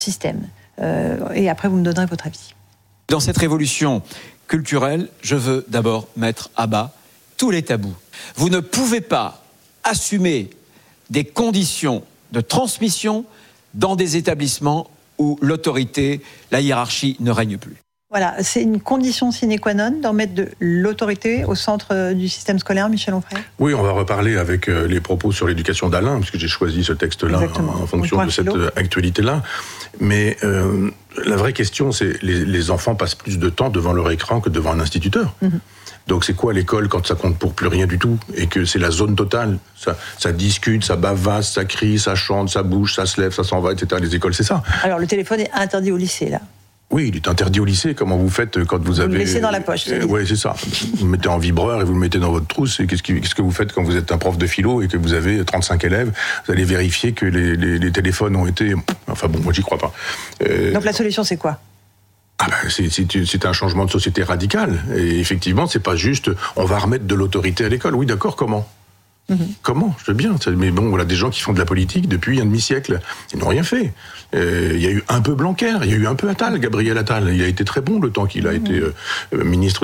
système. Et après, vous me donnerez votre avis. Dans cette révolution culturelle, je veux d'abord mettre à bas tous les tabous. Vous ne pouvez pas assumer des conditions de transmission dans des établissements où l'autorité, la hiérarchie ne règne plus. Voilà, c'est une condition sine qua non d'en mettre de l'autorité au centre du système scolaire, Michel Onfray. Oui, on va reparler avec les propos sur l'éducation d'Alain, puisque j'ai choisi ce texte-là en fonction de cette actualité-là. Mais la vraie question, c'est les enfants passent plus de temps devant leur écran que devant un instituteur. Mm-hmm. Donc c'est quoi l'école quand ça compte pour plus rien du tout et que c'est la zone totale, ça discute, ça bavasse, ça crie, ça chante, ça bouge, ça se lève, ça s'en va, etc. Les écoles, c'est ça. Alors le téléphone est interdit au lycée, là. Oui, il est interdit au lycée. Comment vous faites quand vous avez... Vous le laissez dans la poche. Oui, c'est ça. Vous le mettez en vibreur et vous le mettez dans votre trousse. Et qu'est-ce que vous faites quand vous êtes un prof de philo et que vous avez 35 élèves? Vous allez vérifier que les téléphones ont été... Enfin bon, moi j'y crois pas. Donc la solution, c'est quoi? C'est un changement de société radical. Et effectivement, c'est pas juste on va remettre de l'autorité à l'école. Oui, d'accord, comment? Comment? Je veux bien. Mais bon, voilà des gens qui font de la politique depuis un demi-siècle. Ils n'ont rien fait. Il y a eu un peu Blanquer, il y a eu un peu Attal, Gabriel Attal. Il a été très bon le temps qu'il a été ministre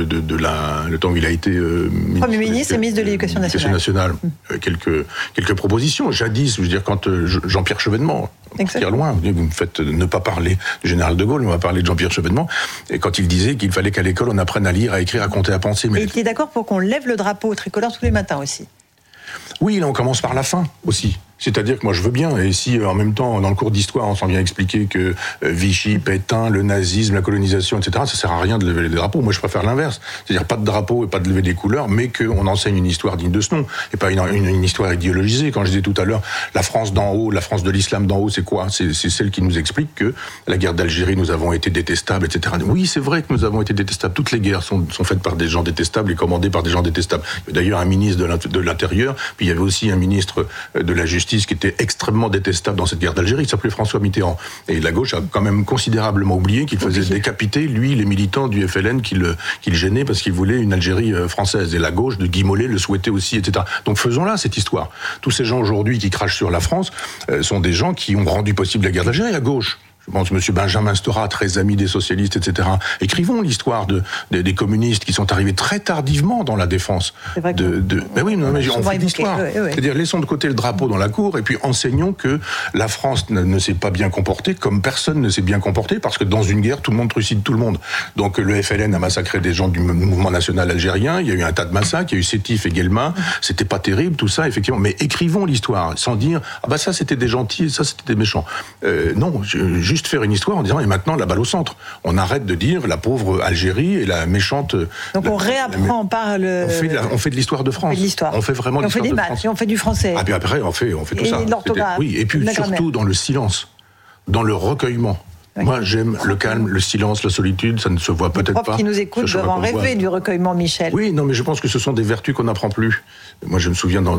le temps qu'il a été Premier ministre et ministre de l'Éducation nationale. Quelques propositions. Jadis, je veux dire, quand Jean-Pierre Chevènement, Pierre Loin, vous me faites ne pas parler du général de Gaulle, on va parler de Jean-Pierre Chevènement, et quand il disait qu'il fallait qu'à l'école on apprenne à lire, à écrire, à compter, à penser. Mais il était d'accord pour qu'on lève le drapeau tricolore tous les matins aussi. Oui, là on commence par la fin aussi. C'est-à-dire que moi je veux bien, et si en même temps dans le cours d'histoire on s'en vient expliquer que Vichy, Pétain, le nazisme, la colonisation, etc., ça sert à rien de lever les drapeaux. Moi je préfère l'inverse, c'est-à-dire pas de drapeau et pas de lever des couleurs, mais qu'on enseigne une histoire digne de ce nom, et pas une histoire idéologisée. Quand je disais tout à l'heure, la France d'en haut, la France de l'islam d'en haut, c'est quoi? C'est celle qui nous explique que la guerre d'Algérie, nous avons été détestables, etc. Oui, c'est vrai que nous avons été détestables. Toutes les guerres sont faites par des gens détestables et commandées par des gens détestables. Il y avait d'ailleurs un ministre de l'Intérieur, puis il y avait aussi un ministre de la Justice qui était extrêmement détestable dans cette guerre d'Algérie, il s'appelait François Mitterrand. Et la gauche a quand même considérablement oublié qu'il faisait décapiter, lui, les militants du FLN qui le gênaient parce qu'il voulait une Algérie française. Et la gauche de Guy Mollet le souhaitait aussi, etc. Donc faisons-la cette histoire. Tous ces gens aujourd'hui qui crachent sur la France sont des gens qui ont rendu possible la guerre d'Algérie à gauche. Je pense que M. Benjamin Stora, très ami des socialistes, etc. Écrivons l'histoire des communistes qui sont arrivés très tardivement dans la défense. Mais oui, mais on fait l'histoire. Oui. C'est-à-dire, laissons de côté le drapeau dans la cour et puis enseignons que la France ne s'est pas bien comportée comme personne ne s'est bien comporté parce que dans une guerre, tout le monde trucide tout le monde. Donc le FLN a massacré des gens du mouvement national algérien, il y a eu un tas de massacres, il y a eu Sétif et Guelma, c'était pas terrible tout ça, effectivement. Mais écrivons l'histoire sans dire, ça c'était des gentils et ça c'était des méchants. Non, juste faire une histoire en disant et maintenant la balle au centre. On arrête de dire la pauvre Algérie et la méchante. Donc on réapprend par le. On fait de l'histoire de France. On fait vraiment de l'histoire de France. On fait des maths et on fait du français. Ah puis après on fait tout ça. Et l'orthographe. Oui, et puis surtout dans le silence, dans le recueillement. Oui. Moi, j'aime le calme, le silence, la solitude, ça ne se voit peut-être pas. Les profs qui nous écoutent doivent en rêver du recueillement, Michel. Oui, non, mais je pense que ce sont des vertus qu'on n'apprend plus. Moi, je me souviens dans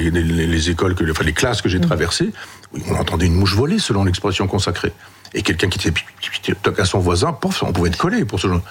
les écoles, les classes que j'ai traversées, on entendait une mouche voler, selon l'expression consacrée. Et quelqu'un qui toque à son voisin, on pouvait être collé pour ce genre.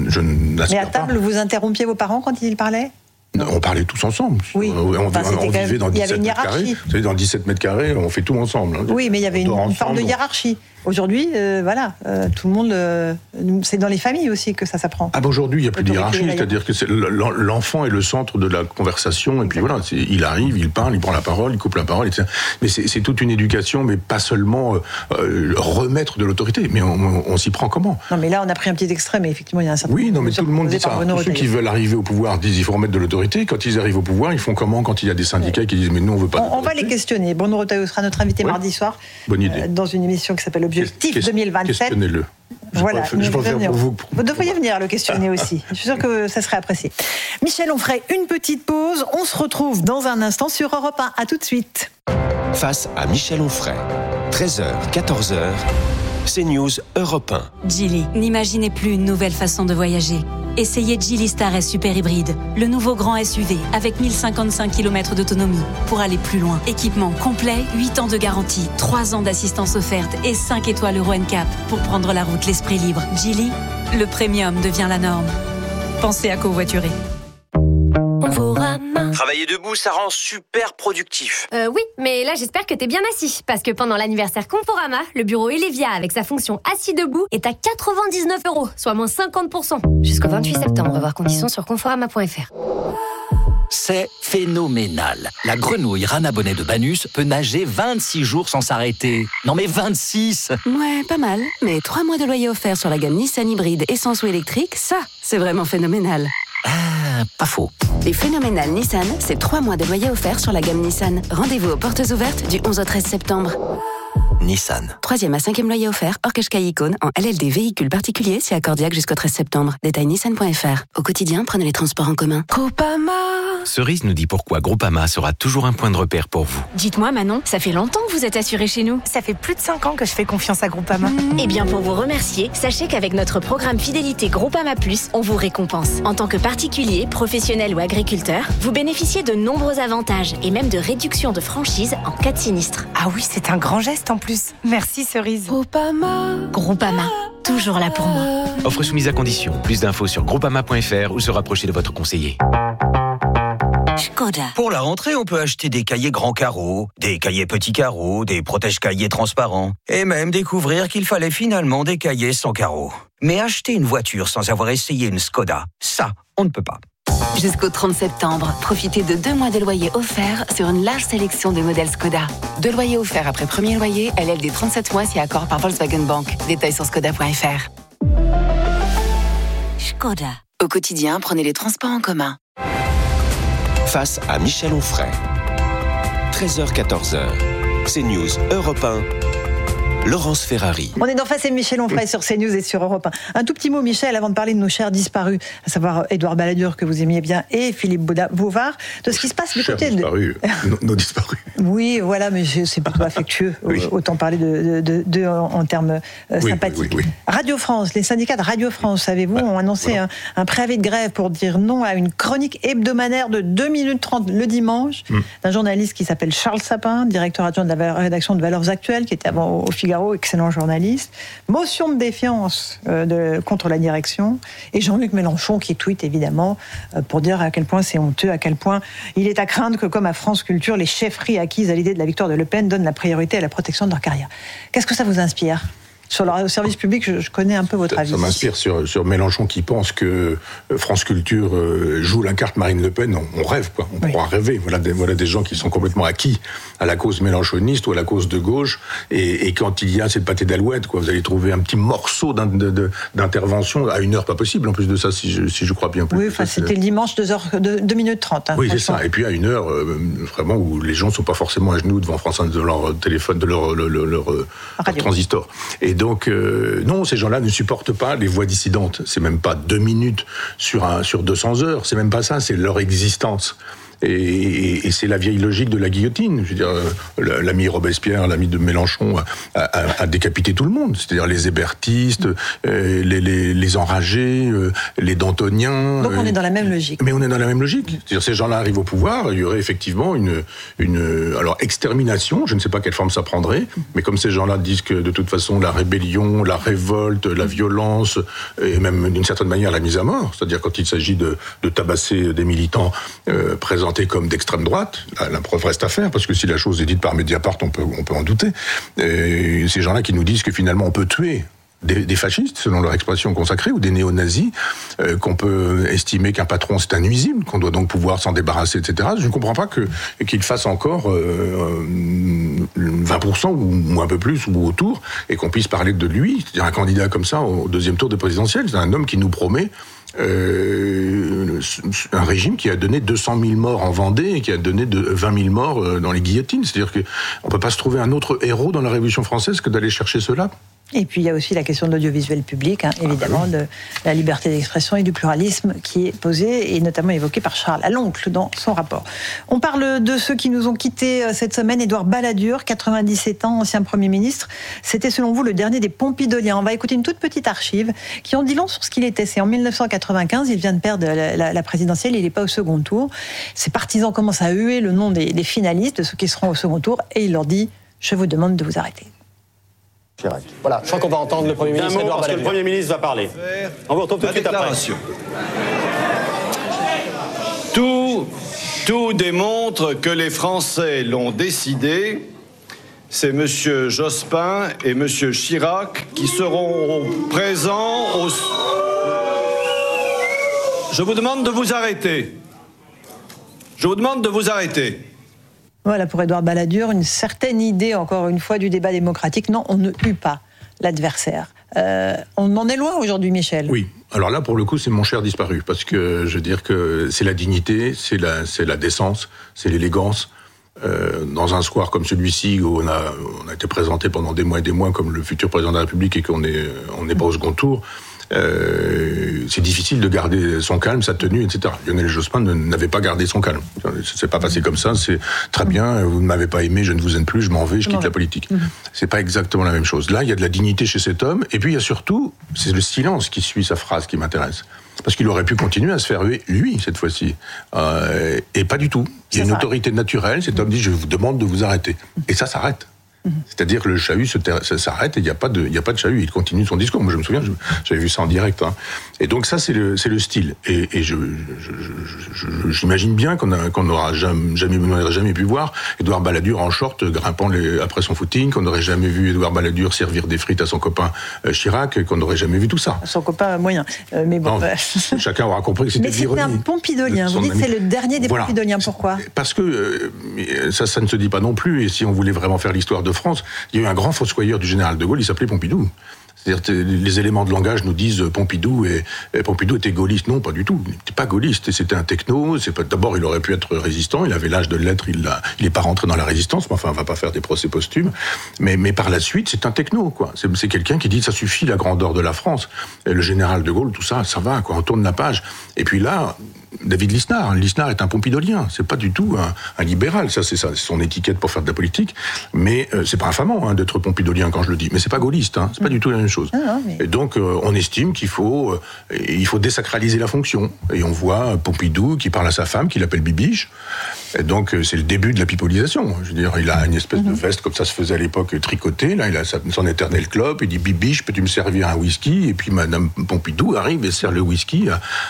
Mais à table, vous interrompiez vos parents quand ils parlaient ? On parlait tous ensemble. Oui. On vivait dans 17 mètres carrés. Vous savez, dans 17 mètres carrés, on fait tout ensemble. Oui, mais il y avait une forme de hiérarchie. Aujourd'hui, tout le monde, c'est dans les familles aussi que ça s'apprend. Aujourd'hui, il n'y a plus de hiérarchie, c'est-à-dire que l'enfant est le centre de la conversation, et puis voilà, il arrive, il parle, il prend la parole, il coupe la parole, etc. Mais c'est toute une éducation, mais pas seulement remettre de l'autorité, mais on s'y prend comment? Non, mais là, on a pris un petit extrait, mais effectivement, il y a un certain... Oui, non, mais tout le monde dit ça. Ceux qui veulent arriver au pouvoir disent il faut remettre de l'autorité. Quand ils arrivent au pouvoir, ils font comment quand il y a des syndicats qui disent mais nous, on veut pas on va les questionner. Bruno Retailleau sera notre invité mardi soir. Bonne idée. Dans une émission qui s'appelle Objectif 2027. Questionnez-le. Voilà, je peux faire pour vous. Vous devriez venir le questionner aussi. Je suis sûre que ça serait apprécié. Michel, on ferait une petite pause. On se retrouve dans un instant sur Europe 1. À tout de suite. Face à Michel Onfray, 13h, 14h, CNews Europe 1. Geely, n'imaginez plus une nouvelle façon de voyager. Essayez Geely Star S Super Hybride, le nouveau grand SUV avec 1055 km d'autonomie pour aller plus loin. Équipement complet, 8 ans de garantie, 3 ans d'assistance offerte et 5 étoiles Euro NCAP pour prendre la route l'esprit libre. Geely, le premium devient la norme. Pensez à covoiturer. Travailler Travailler debout, ça rend super productif. Oui, mais là j'espère que t'es bien assis. Parce que pendant l'anniversaire Conforama, le bureau Elevia avec sa fonction assis debout est à 99 €, soit moins 50%. Jusqu'au 28 septembre, voir conditions sur conforama.fr. C'est phénoménal. La grenouille Rana Bonnet de Banus peut nager 26 jours sans s'arrêter. Non mais 26! Ouais, pas mal. Mais 3 mois de loyer offert sur la gamme Nissan hybride essence ou électrique, ça, c'est vraiment phénoménal. Ah, pas faux. Les phénoménales Nissan, c'est 3 mois de loyer offert sur la gamme Nissan. Rendez-vous aux portes ouvertes du 11 au 13 septembre. Nissan. 3e à 5e loyer offert, hors Qashqai Icône, en LLD véhicule particulier, c'est accordiaque jusqu'au 13 septembre. Détail nissan.fr. Au quotidien, prenez les transports en commun. Groupama. Cerise nous dit pourquoi Groupama sera toujours un point de repère pour vous. Dites-moi Manon, ça fait longtemps que vous êtes assurée chez nous. Ça fait plus de 5 ans que je fais confiance à Groupama. Eh bien pour vous remercier, sachez qu'avec notre programme Fidélité Groupama Plus, on vous récompense. En tant que particulier, professionnel ou agriculteur, vous bénéficiez de nombreux avantages et même de réductions de franchise en cas de sinistre. Ah oui, c'est un grand geste en plus. Merci Cerise. Groupama. Groupama, toujours là pour moi. Offre soumise à condition. Plus d'infos sur groupama.fr ou se rapprocher de votre conseiller. Škoda. Pour la rentrée, on peut acheter des cahiers grands carreaux, des cahiers petits carreaux, des protège-cahiers transparents, et même découvrir qu'il fallait finalement des cahiers sans carreaux. Mais acheter une voiture sans avoir essayé une Škoda, ça, on ne peut pas. Jusqu'au 30 septembre, profitez de 2 mois de loyer offerts sur une large sélection de modèles Škoda. 2 loyers offerts après premier loyer, LLD 37 mois si accord par Volkswagen Bank. Détails sur skoda.fr. Škoda. Au quotidien, prenez les transports en commun. Face à Michel Onfray. 13h-14h. CNews Europe 1. Laurence Ferrari. On est dans Face et Michel Onfray sur CNews et sur Europe 1. Un tout petit mot, Michel, avant de parler de nos chers disparus, à savoir Édouard Balladur, que vous aimiez bien, et Philippe Bouvard, de ce qui se passe du côté disparus, nos disparus. Oui, voilà, mais c'est plutôt affectueux. Oui. Autant parler de en termes sympathiques. Oui. Radio France, les syndicats de Radio France, savez-vous, ont annoncé un préavis de grève pour dire non à une chronique hebdomadaire de 2 minutes 30 le dimanche, d'un journaliste qui s'appelle Charles Sapin, directeur adjoint de la rédaction de Valeurs Actuelles, qui était avant au Figaro, excellent journaliste. Motion de défiance contre la direction. Et Jean-Luc Mélenchon qui tweet évidemment pour dire à quel point c'est honteux, à quel point il est à craindre que, comme à France Culture, les chefferies acquises à l'idée de la victoire de Le Pen donnent la priorité à la protection de leur carrière. Qu'est-ce que ça vous inspire ? Sur le service public, je connais un peu votre avis. Ça m'inspire sur Mélenchon qui pense que France Culture joue la carte Marine Le Pen. On rêve, quoi. On pourra rêver. Voilà des gens qui sont complètement acquis à la cause mélenchoniste ou à la cause de gauche. Et quand il y a cette pâtée d'alouette, quoi, vous allez trouver un petit morceau d'intervention à 1 heure, pas possible. En plus de ça, si je crois bien. Oui, c'était le dimanche, 2 minutes 30. Oui, c'est ça. Et puis à 1 heure, vraiment, où les gens ne sont pas forcément à genoux devant France 1, de leur téléphone, de leur transistor. Et donc, non, ces gens-là ne supportent pas les voix dissidentes. C'est même pas 2 minutes sur 200 heures. C'est même pas ça, c'est leur existence. Et c'est la vieille logique de la guillotine. Je veux dire, l'ami Robespierre, l'ami de Mélenchon, a décapité tout le monde. C'est-à-dire les hébertistes, les enragés, les dantoniens. Donc on est dans la même logique. Mais on est dans la même logique. C'est-à-dire ces gens-là arrivent au pouvoir, il y aurait effectivement alors extermination, je ne sais pas quelle forme ça prendrait, mais comme ces gens-là disent que de toute façon la rébellion, la révolte, la violence, et même d'une certaine manière la mise à mort, c'est-à-dire quand il s'agit de tabasser des militants présentés comme d'extrême droite, la preuve reste à faire, parce que si la chose est dite par Mediapart, on peut en douter. Et ces gens-là qui nous disent que finalement on peut tuer des fascistes, selon leur expression consacrée, ou des néo-nazis, qu'on peut estimer qu'un patron c'est un nuisible, qu'on doit donc pouvoir s'en débarrasser, etc. Je ne comprends pas qu'il fasse encore 20% ou un peu plus, ou autour, et qu'on puisse parler de lui, c'est-à-dire un candidat comme ça au 2e tour des présidentielles. C'est un homme qui nous promet un régime qui a donné 200 000 morts en Vendée et qui a donné 20 000 morts dans les guillotines. C'est-à-dire qu'on ne peut pas se trouver un autre héros dans la Révolution française que d'aller chercher cela. Et puis il y a aussi la question de l'audiovisuel public, évidemment, de la liberté d'expression et du pluralisme qui est posée et notamment évoqué par Charles Aloncle dans son rapport. On parle de ceux qui nous ont quittés cette semaine. Édouard Balladur, 97 ans, ancien Premier ministre. C'était selon vous le dernier des Pompidoliens. On va écouter une toute petite archive qui en dit long sur ce qu'il était. C'est en 1995, il vient de perdre la présidentielle, il n'est pas au second tour. Ses partisans commencent à huer le nom des finalistes, de ceux qui seront au second tour, et il leur dit « Je vous demande de vous arrêter ». Voilà, je crois qu'on va entendre le Premier ministre Édouard Balladur. Le Premier ministre va parler. On vous retrouve tout de suite après. Tout Tout démontre que les Français l'ont décidé. C'est M. Jospin et M. Chirac qui seront présents au... Je vous demande de vous arrêter. Je vous demande de vous arrêter. Voilà, pour Édouard Balladur, une certaine idée, encore une fois, du débat démocratique. Non, on ne hue pas l'adversaire. On en est loin aujourd'hui, Michel. Oui. Alors là, pour le coup, c'est mon cher disparu. Parce que je veux dire que c'est la dignité, c'est la décence, c'est l'élégance. Dans un square comme celui-ci, où on a été présenté pendant des mois et des mois comme le futur président de la République et qu'on n'est pas au second tour, c'est difficile de garder son calme, sa tenue, etc. Lionel Jospin n'avait pas gardé son calme. C'est pas passé comme ça, c'est très bien, vous ne m'avez pas aimé, je ne vous aime plus, je m'en vais, je quitte la politique. C'est pas exactement la même chose. Là, il y a de la dignité chez cet homme, et puis il y a surtout, c'est le silence qui suit sa phrase qui m'intéresse. Parce qu'il aurait pu continuer à se faire huer, lui, cette fois-ci. Et pas du tout. Il y a une autorité naturelle, cet homme dit, je vous demande de vous arrêter. Et ça s'arrête. C'est-à-dire que le chahut s'arrête et il n'y a pas de chahut. Il continue son discours. Moi, je me souviens, j'avais vu ça en direct. Hein. Et donc ça, c'est le style. Et j'imagine bien qu'on n'aura jamais pu voir Édouard Balladur en short grimpant après son footing, qu'on n'aurait jamais vu Édouard Balladur servir des frites à son copain Chirac, qu'on n'aurait jamais vu tout ça. Son copain moyen. Mais bon. Non, chacun aura compris que c'était de l'ironie. Mais c'était un pompidolien. Vous dites que c'est le dernier des pompidoliens. Pourquoi ? Parce que ça ne se dit pas non plus. Et si on voulait vraiment faire l'histoire de France, il y a eu un grand fossoyeur du général de Gaulle, il s'appelait Pompidou. C'est-à-dire les éléments de langage nous disent Pompidou était gaulliste. Non, pas du tout. Il n'était pas gaulliste. C'était un techno. D'abord, il aurait pu être résistant. Il avait l'âge de l'être. Il n'est pas rentré dans la résistance. Mais enfin, on va pas faire des procès posthumes. Mais par la suite, c'est un techno, quoi. C'est quelqu'un qui dit ça suffit la grandeur de la France. Et le général de Gaulle, tout ça, ça va, quoi. On tourne la page. Et puis là, David Lisnard. Lisnard est un pompidolien. C'est pas du tout un libéral. Ça, c'est son étiquette pour faire de la politique. Mais c'est pas infamant d'être pompidolien quand je le dis. Mais c'est pas gaulliste. C'est pas du tout la même chose. Et donc, on estime qu'il faut désacraliser la fonction. Et on voit Pompidou qui parle à sa femme, qui l'appelle Bibiche. Et donc, c'est le début de la pipolisation. Je veux dire, il a une espèce de veste, comme ça se faisait à l'époque, tricotée. Là, il a son éternel clope. Il dit, Bibiche, peux-tu me servir un whisky? Et puis, Madame Pompidou arrive et sert le whisky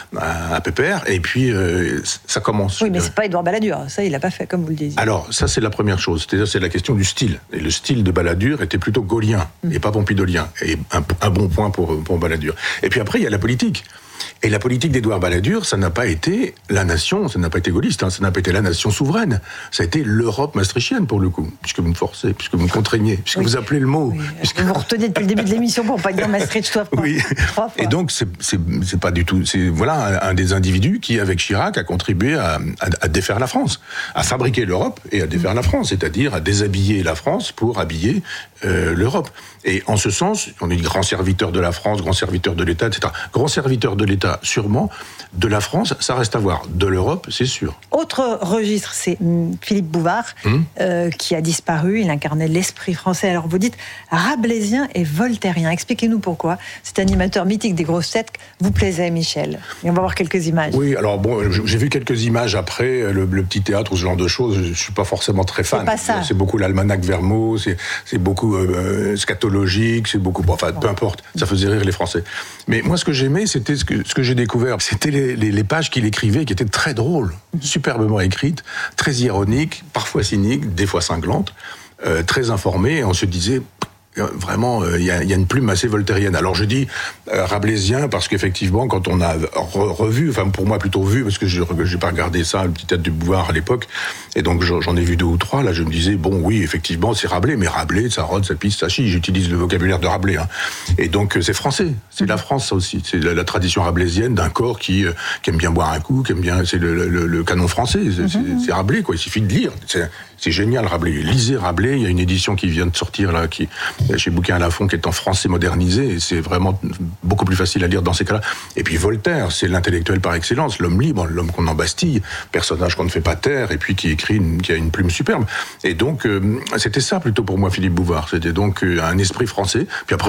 à Pépère. Et puis, ça commence. Oui, mais c'est pas Édouard Balladur. Ça, il l'a pas fait, comme vous le disiez. Alors, ça, c'est la première chose. C'est-à-dire, c'est la question du style. Et le style de Balladur était plutôt gaullien et pas pompidolien. Et un bon point pour Balladur. Et puis après, il y a la politique. Et la politique d'Édouard Balladur, ça n'a pas été la nation, ça n'a pas été gaulliste, ça n'a pas été la nation souveraine. Ça a été l'Europe maastrichtienne, pour le coup, puisque vous me forcez, puisque vous me contraignez, puisque vous appelez le mot. Oui. Puisque vous retenez depuis le début de l'émission pour ne pas dire Maastricht soit propre. Oui. Et donc, c'est pas du tout. C'est voilà un des individus qui, avec Chirac, a contribué à défaire la France, à fabriquer l'Europe et à défaire la France, c'est-à-dire à déshabiller la France pour habiller l'Europe. Et en ce sens, on est grand serviteur de la France, grand serviteur de l'État, etc. Grand serviteur de l'État, sûrement. De la France, ça reste à voir. De l'Europe, c'est sûr. Autre registre, c'est Philippe Bouvard, qui a disparu. Il incarnait l'esprit français. Alors vous dites rabelaisien et voltairien. Expliquez-nous pourquoi cet animateur mythique des grosses têtes vous plaisait, Michel. Et on va voir quelques images. Oui, alors bon, j'ai vu quelques images après, le petit théâtre ou ce genre de choses. Je ne suis pas forcément très fan. C'est pas ça. C'est beaucoup l'almanach Vermeaux, c'est beaucoup scatologique, c'est beaucoup... Enfin, peu importe, ça faisait rire les Français. Mais moi, ce que j'aimais, c'était ce que j'ai découvert. C'était les pages qu'il écrivait, qui étaient très drôles, superbement écrites, très ironiques, parfois cyniques, des fois cinglantes, très informées. Et on se disait... Vraiment, il y a une plume assez voltairienne. Alors je dis rabelaisien parce qu'effectivement, quand on a revu, enfin pour moi plutôt vu, parce que j'ai pas regardé ça, le petit théâtre du Bouvard à l'époque, et donc j'en ai vu 2 ou 3. Là, je me disais bon, oui, effectivement, c'est Rabelais, mais Rabelais, ça rôde, ça pisse, ça chie. J'utilise le vocabulaire de Rabelais, Et donc c'est français, c'est la France ça aussi. C'est la tradition rabelaisienne d'un corps qui aime bien boire un coup, qui aime bien, c'est le canon français. C'est Rabelais, quoi. Il suffit de lire. C'est génial, Rabelais. Lisez Rabelais. Il y a une édition qui vient de sortir là, qui chez Bouquin à la Fond, qui est en français modernisé, et c'est vraiment beaucoup plus facile à lire dans ces cas-là. Et puis Voltaire, c'est l'intellectuel par excellence, l'homme libre, l'homme qu'on embastille, personnage qu'on ne fait pas taire, et puis qui écrit, qui a une plume superbe. Et donc, c'était ça plutôt pour moi, Philippe Bouvard. C'était donc un esprit français. Puis après, j'ai découvert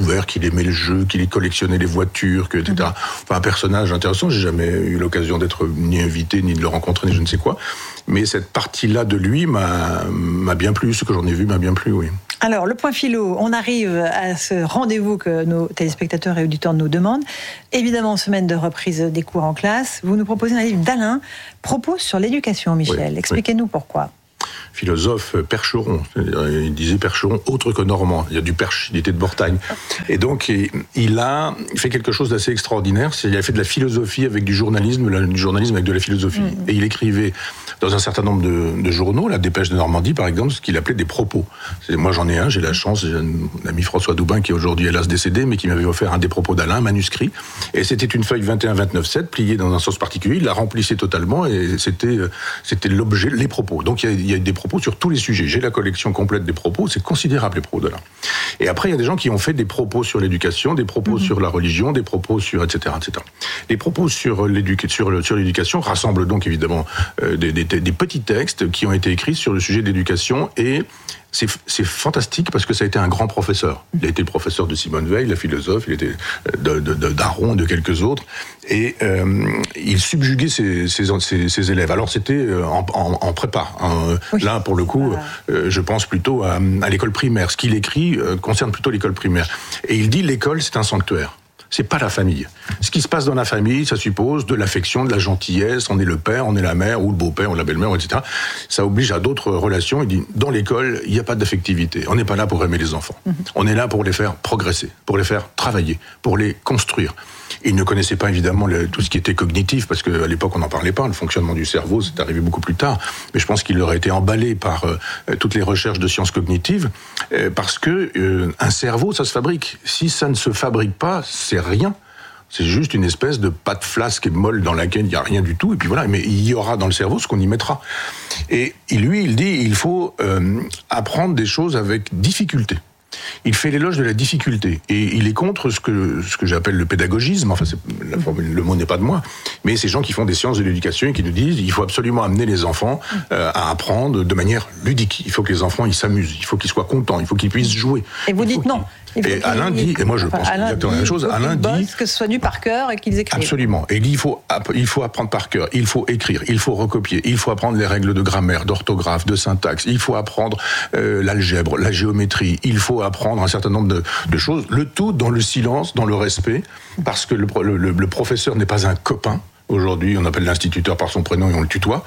découvert qu'il aimait le jeu, qu'il collectionnait les voitures, etc. Enfin, un personnage intéressant. J'ai jamais eu l'occasion d'être ni invité, ni de le rencontrer, ni je ne sais quoi. Mais cette partie-là de lui m'a bien plu. Ce que j'en ai vu m'a bien plu, oui. Alors, le point philo, on arrive à ce rendez-vous que nos téléspectateurs et auditeurs nous demandent. Évidemment, semaine de reprise des cours en classe. Vous nous proposez un livre d'Alain, Propos sur l'éducation, Michel. Oui, expliquez-nous pourquoi. Philosophe percheron, il disait percheron autre que normand, il y a du perche, il était de Bretagne. Et donc il a fait quelque chose d'assez extraordinaire, il a fait de la philosophie avec du journalisme avec de la philosophie. Et il écrivait dans un certain nombre de journaux, la Dépêche de Normandie par exemple, ce qu'il appelait des propos. Moi j'en ai un, j'ai la chance, j'ai un ami François Doubin qui est aujourd'hui hélas décédé, mais qui m'avait offert un des propos d'Alain, manuscrit, et c'était une feuille 21-29-7, pliée dans un sens particulier, il la remplissait totalement, et c'était l'objet, les propos. Donc il y a des propos sur tous les sujets. J'ai la collection complète des propos, c'est considérable les propos d'Alain. Et après, il y a des gens qui ont fait des propos sur l'éducation, des propos sur la religion, des propos sur etc. Les propos sur l'éducation rassemblent donc évidemment des petits textes qui ont été écrits sur le sujet de l'éducation, et c'est fantastique parce que ça a été un grand professeur. Il a été le professeur de Simone Veil, la philosophe, il était d'Aron, de quelques autres, et il subjuguait ses élèves. Alors c'était en prépa. Là, pour le coup, je pense plutôt à l'école primaire. Ce qu'il écrit concerne plutôt l'école primaire. Et il dit l'école, c'est un sanctuaire. C'est pas la famille. Ce qui se passe dans la famille, ça suppose de l'affection, de la gentillesse, on est le père, on est la mère, ou le beau-père, ou la belle-mère, etc. Ça oblige à d'autres relations. Il dit, dans l'école, il n'y a pas d'affectivité. On n'est pas là pour aimer les enfants. On est là pour les faire progresser, pour les faire travailler, pour les construire. Il ne connaissait pas évidemment tout ce qui était cognitif, parce qu'à l'époque on n'en parlait pas, le fonctionnement du cerveau c'est arrivé beaucoup plus tard, mais je pense qu'il aurait été emballé par toutes les recherches de sciences cognitives, parce que un cerveau ça se fabrique. Si ça ne se fabrique pas, c'est rien. C'est juste une espèce de pâte flasque et molle dans laquelle il n'y a rien du tout, et puis voilà, mais il y aura dans le cerveau ce qu'on y mettra. Et lui, il dit, il faut apprendre des choses avec difficulté. Il fait l'éloge de la difficulté, et il est contre ce que j'appelle le pédagogisme. Enfin, le mot n'est pas de moi, mais ces gens qui font des sciences de l'éducation et qui nous disent il faut absolument amener les enfants à apprendre de manière ludique. Il faut que les enfants ils s'amusent, il faut qu'ils soient contents, il faut qu'ils puissent jouer. Et vous dites non. Et Alain dit, et moi je pense exactement la même chose, Alain dit que ce soit du par cœur et qu'ils écrivent. Absolument. Et il dit il faut apprendre par cœur, il faut écrire, il faut recopier, il faut apprendre les règles de grammaire, d'orthographe, de syntaxe, il faut apprendre l'algèbre, la géométrie, il faut apprendre un certain nombre de choses, le tout dans le silence, dans le respect, parce que le professeur n'est pas un copain. Aujourd'hui, on appelle l'instituteur par son prénom et on le tutoie.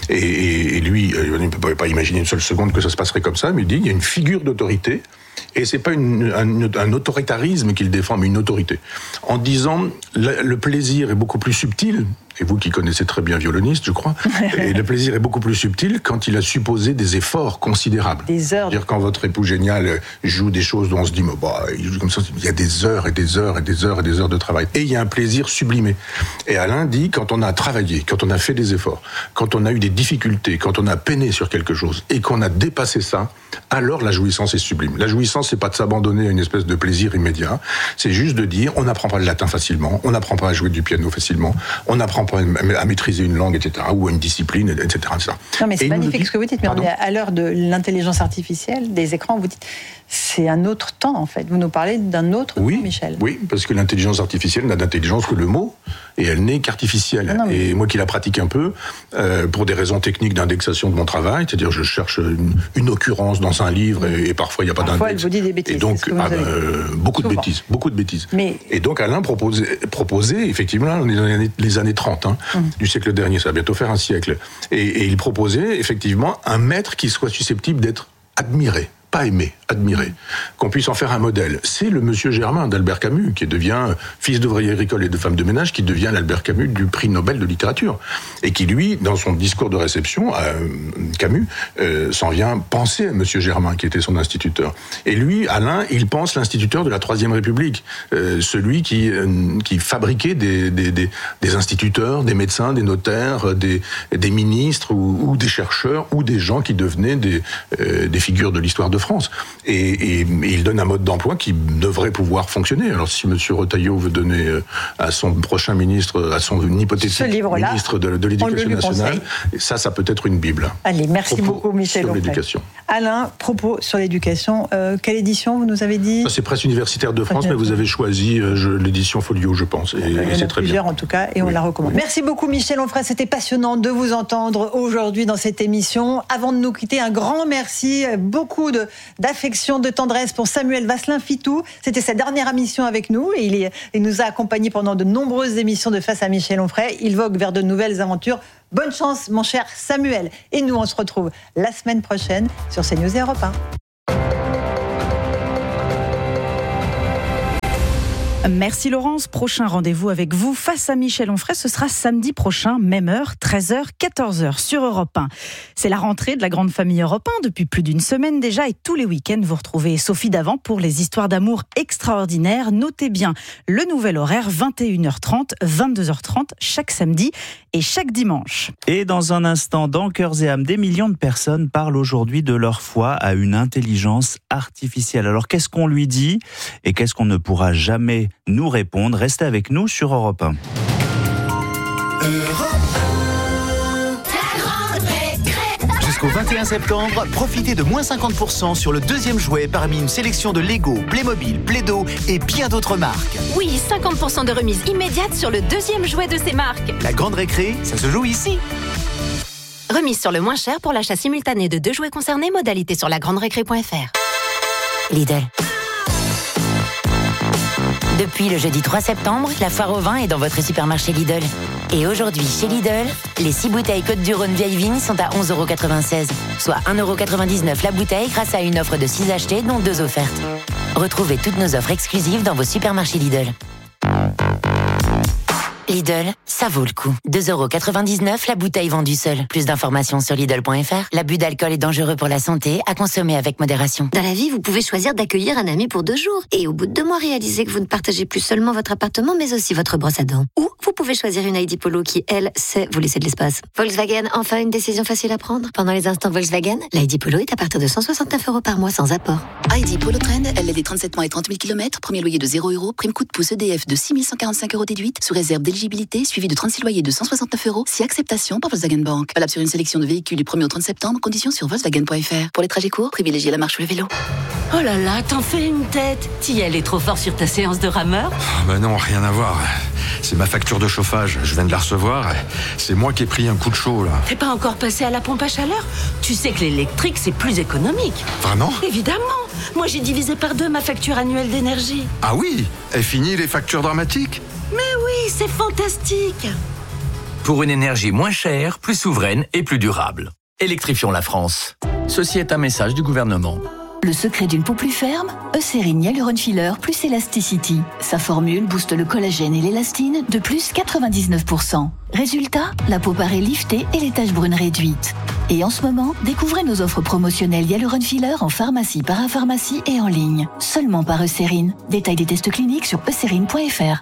Et lui, il ne peut pas imaginer une seule seconde que ça se passerait comme ça, mais il dit il y a une figure d'autorité. Et c'est pas un autoritarisme qu'il défend, mais une autorité. En disant, le plaisir est beaucoup plus subtil, et vous qui connaissez très bien violoniste, je crois, et le plaisir est beaucoup plus subtil quand il a supposé des efforts considérables. Des heures. C'est-à-dire quand votre époux génial joue des choses dont on se dit, il joue comme ça, il y a des heures et des heures et des heures et des heures de travail. Et il y a un plaisir sublimé. Et Alain dit, quand on a travaillé, quand on a fait des efforts, quand on a eu des difficultés, quand on a peiné sur quelque chose, et qu'on a dépassé ça, alors la jouissance est sublime. La jouissance, c'est pas de s'abandonner à une espèce de plaisir immédiat, c'est juste de dire, on n'apprend pas le latin facilement, on n'apprend pas à jouer du piano facilement, on n'apprend pas à maîtriser une langue, etc., ou à une discipline, etc. Non, mais c'est magnifique ce que vous dites, mais on est à l'heure de l'intelligence artificielle, des écrans, vous dites, c'est un autre temps, en fait. Vous nous parlez d'un autre temps, Michel. Oui, parce que l'intelligence artificielle n'a d'intelligence que le mot, et elle n'est qu'artificielle. Et moi qui la pratique un peu, pour des raisons techniques d'indexation de mon travail, c'est-à-dire je cherche une occurrence dans un livre, et parfois il n'y a pas d'index. Parfois elle vous dit des bêtises. Et donc, beaucoup de bêtises. Mais... Et donc Alain proposait effectivement, on est dans les années 30, du siècle dernier, ça va bientôt faire un siècle. Et il proposait effectivement un maître qui soit susceptible d'être admiré. Pas aimé, admiré, qu'on puisse en faire un modèle. C'est le monsieur Germain d'Albert Camus, qui devient fils d'ouvrier agricole et de femme de ménage, qui devient l'Albert Camus du prix Nobel de littérature. Et qui, lui, dans son discours de réception, Camus, s'en vient penser à monsieur Germain, qui était son instituteur. Et lui, Alain, il pense l'instituteur de la Troisième République, celui qui fabriquait des instituteurs, des médecins, des notaires, des ministres, ou des chercheurs, ou des gens qui devenaient des figures de l'histoire de France. France. Et il donne un mode d'emploi qui devrait pouvoir fonctionner. Alors si M. Retailleau veut donner à son prochain ministre, à son hypothétique ministre de l'Éducation nationale, ça peut être une bible. Allez, merci beaucoup Michel Onfray. Alain, propos sur l'éducation. Quelle édition vous nous avez dit ? C'est Presse universitaire de France, mais vous avez choisi l'édition Folio, je pense. Et c'est très bien. En tout cas, et on la recommande. Merci beaucoup Michel Onfray, c'était passionnant de vous entendre aujourd'hui dans cette émission. Avant de nous quitter, un grand merci, beaucoup d'affection, de tendresse pour Samuel Vasselin-Fitou. C'était sa dernière émission avec nous et il nous a accompagnés pendant de nombreuses émissions de Face à Michel Onfray. Il vogue vers de nouvelles aventures. Bonne chance mon cher Samuel. Et nous on se retrouve la semaine prochaine sur CNews et Europe 1. Merci Laurence. Prochain rendez-vous avec vous face à Michel Onfray, ce sera samedi prochain, même heure, 13h, 14h sur Europe 1. C'est la rentrée de la grande famille Europe 1 depuis plus d'une semaine déjà et tous les week-ends vous retrouvez Sophie Davant pour les histoires d'amour extraordinaires. Notez bien le nouvel horaire, 21h30, 22h30 chaque samedi et chaque dimanche. Et dans un instant, dans Cœurs et âmes, des millions de personnes parlent aujourd'hui de leur foi à une intelligence artificielle. Alors qu'est-ce qu'on lui dit et qu'est-ce qu'on ne pourra jamais nous répondre? Restez avec nous sur Europe 1. Jusqu'au 21 septembre, profitez de moins 50% sur le deuxième jouet parmi une sélection de Lego, Playmobil, Play-Doh et bien d'autres marques. Oui, 50% de remise immédiate sur le deuxième jouet de ces marques. La grande récré, ça se joue ici. Remise sur le moins cher pour l'achat simultané de 2 jouets concernés, modalité sur lagrandrecré.fr. Lidl. Depuis le jeudi 3 septembre, la foire au vin est dans votre supermarché Lidl. Et aujourd'hui, chez Lidl, les 6 bouteilles Côte-du-Rhône vieille vigne sont à 11,96 €, soit 1,99 € la bouteille grâce à une offre de 6 achetés, dont 2 offertes. Retrouvez toutes nos offres exclusives dans vos supermarchés Lidl. Lidl, ça vaut le coup. 2,99 € la bouteille vendue seule. Plus d'informations sur Lidl.fr. L'abus d'alcool est dangereux pour la santé, à consommer avec modération. Dans la vie, vous pouvez choisir d'accueillir un ami pour 2 jours. Et au bout de 2 mois, réaliser que vous ne partagez plus seulement votre appartement, mais aussi votre brosse à dents. Ou vous pouvez choisir une ID Polo qui, elle, sait vous laisser de l'espace. Volkswagen, enfin une décision facile à prendre. Pendant les instants Volkswagen, l'ID Polo est à partir de 169 € par mois sans apport. ID Polo Trend, LLD 37 mois et 30 000 km, premier loyer de 0 €, prime coup de pouce EDF de 6 145 € déduite, sous réserve d'éligibilité, suivi de 36 loyers de 169 €, si acceptation par Volkswagen Bank. Valable sur une sélection de véhicules du 1er au 30 septembre, conditions sur Volkswagen.fr. Pour les trajets courts, privilégiez la marche ou le vélo. Oh là là, t'en fais une tête. T'y allais trop fort sur ta séance de rameur? Bah non, rien à voir. C'est ma facture de chauffage, je viens de la recevoir. C'est moi qui ai pris un coup de chaud là. T'es pas encore passé à la pompe à chaleur? Tu sais que l'électrique c'est plus économique. Vraiment? Évidemment. Moi j'ai divisé par 2 ma facture annuelle d'énergie. Ah oui? Et fini les factures dramatiques? Mais oui, c'est fantastique. Pour une énergie moins chère, plus souveraine et plus durable. Électrifions la France. Ceci est un message du gouvernement. Le secret d'une peau plus ferme, Eucérine Hyaluron Filler plus Elasticity. Sa formule booste le collagène et l'élastine de plus 99%. Résultat, la peau paraît liftée et les taches brunes réduites. Et en ce moment, découvrez nos offres promotionnelles Hyaluron Filler en pharmacie, parapharmacie et en ligne. Seulement par Eucérine. Détail des tests cliniques sur eucérine.fr.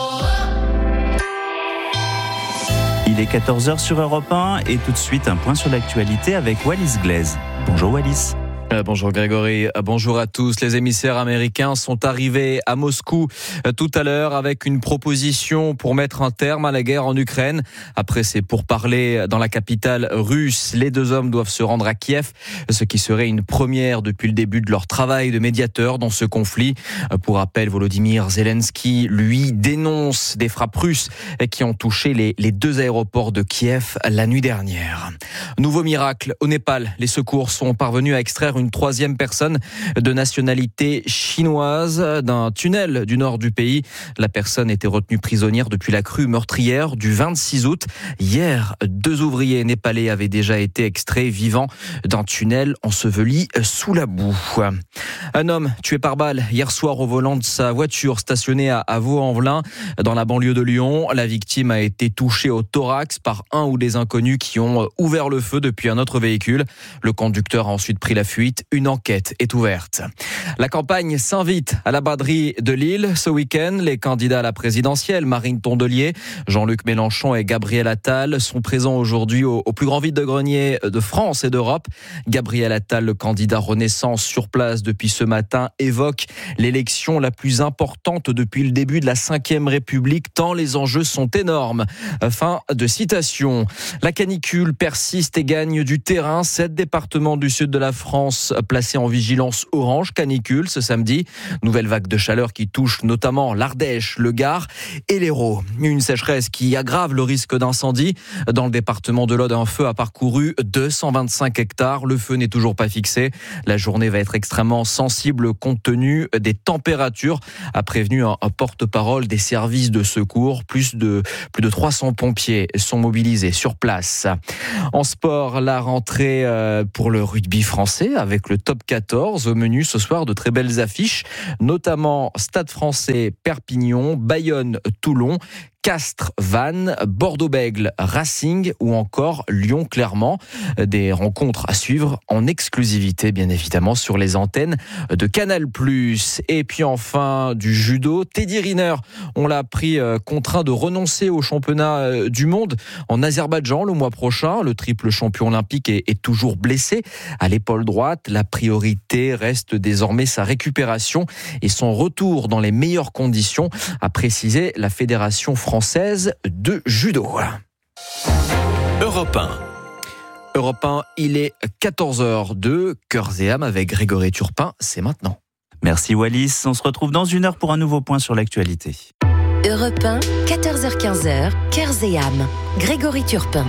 Il est 14h sur Europe 1 et tout de suite un point sur l'actualité avec Wallis Glaise. Bonjour Wallis. Bonjour Grégory, bonjour à tous. Les émissaires américains sont arrivés à Moscou tout à l'heure avec une proposition pour mettre un terme à la guerre en Ukraine. Après ces pourparlers dans la capitale russe, les 2 hommes doivent se rendre à Kiev, ce qui serait une première depuis le début de leur travail de médiateur dans ce conflit. Pour rappel, Volodymyr Zelensky, lui, dénonce des frappes russes qui ont touché les 2 aéroports de Kiev la nuit dernière. Nouveau miracle, au Népal, les secours sont parvenus à extraire une 3e personne de nationalité chinoise d'un tunnel du nord du pays. La personne était retenue prisonnière depuis la crue meurtrière du 26 août. Hier, 2 ouvriers népalais avaient déjà été extraits vivants d'un tunnel enseveli sous la boue. Un homme tué par balle hier soir au volant de sa voiture stationnée à Vaux-en-Velin dans la banlieue de Lyon. La victime a été touchée au thorax par un ou des inconnus qui ont ouvert le feu depuis un autre véhicule. Le conducteur a ensuite pris la fuite. suite, une enquête est ouverte. La campagne s'invite à la braderie de Lille. Ce week-end, les candidats à la présidentielle, Marine Tondelier, Jean-Luc Mélenchon et Gabriel Attal, sont présents aujourd'hui au plus grand vide-grenier de France et d'Europe. Gabriel Attal, le candidat Renaissance sur place depuis ce matin, évoque l'élection la plus importante depuis le début de la Ve République, tant les enjeux sont énormes. Fin de citation. La canicule persiste et gagne du terrain. 7 départements du sud de la France placés en vigilance orange canicule ce samedi. Nouvelle vague de chaleur qui touche notamment l'Ardèche, le Gard et l'Hérault. Une sécheresse qui aggrave le risque d'incendie. Dans le département de l'Aude, un feu a parcouru 225 hectares. Le feu n'est toujours pas fixé. La journée va être extrêmement sensible compte tenu des températures, a prévenu un porte-parole des services de secours. Plus de 300 pompiers sont mobilisés sur place. En sport, la rentrée pour le rugby français avec le top 14 au menu ce soir, de très belles affiches, notamment Stade Français Perpignan, Bayonne Toulon, Castres, Vannes, Bordeaux-Bègles, Racing ou encore Lyon-Clermont. Des rencontres à suivre en exclusivité, bien évidemment, sur les antennes de Canal+. Et puis enfin, du judo. Teddy Riner, on l'a appris, contraint de renoncer au championnat du monde en Azerbaïdjan le mois prochain. Le triple champion olympique est toujours blessé à l'épaule droite. La priorité reste désormais sa récupération et son retour dans les meilleures conditions, a précisé la Fédération française de judo. Europe 1. Europe 1, il est 14h02, Cœurs et âmes avec Grégory Turpin, c'est maintenant. Merci Wallis, on se retrouve dans 1 heure pour un nouveau point sur l'actualité. Europe 1, 14h-15h, Cœurs et âmes, Grégory Turpin.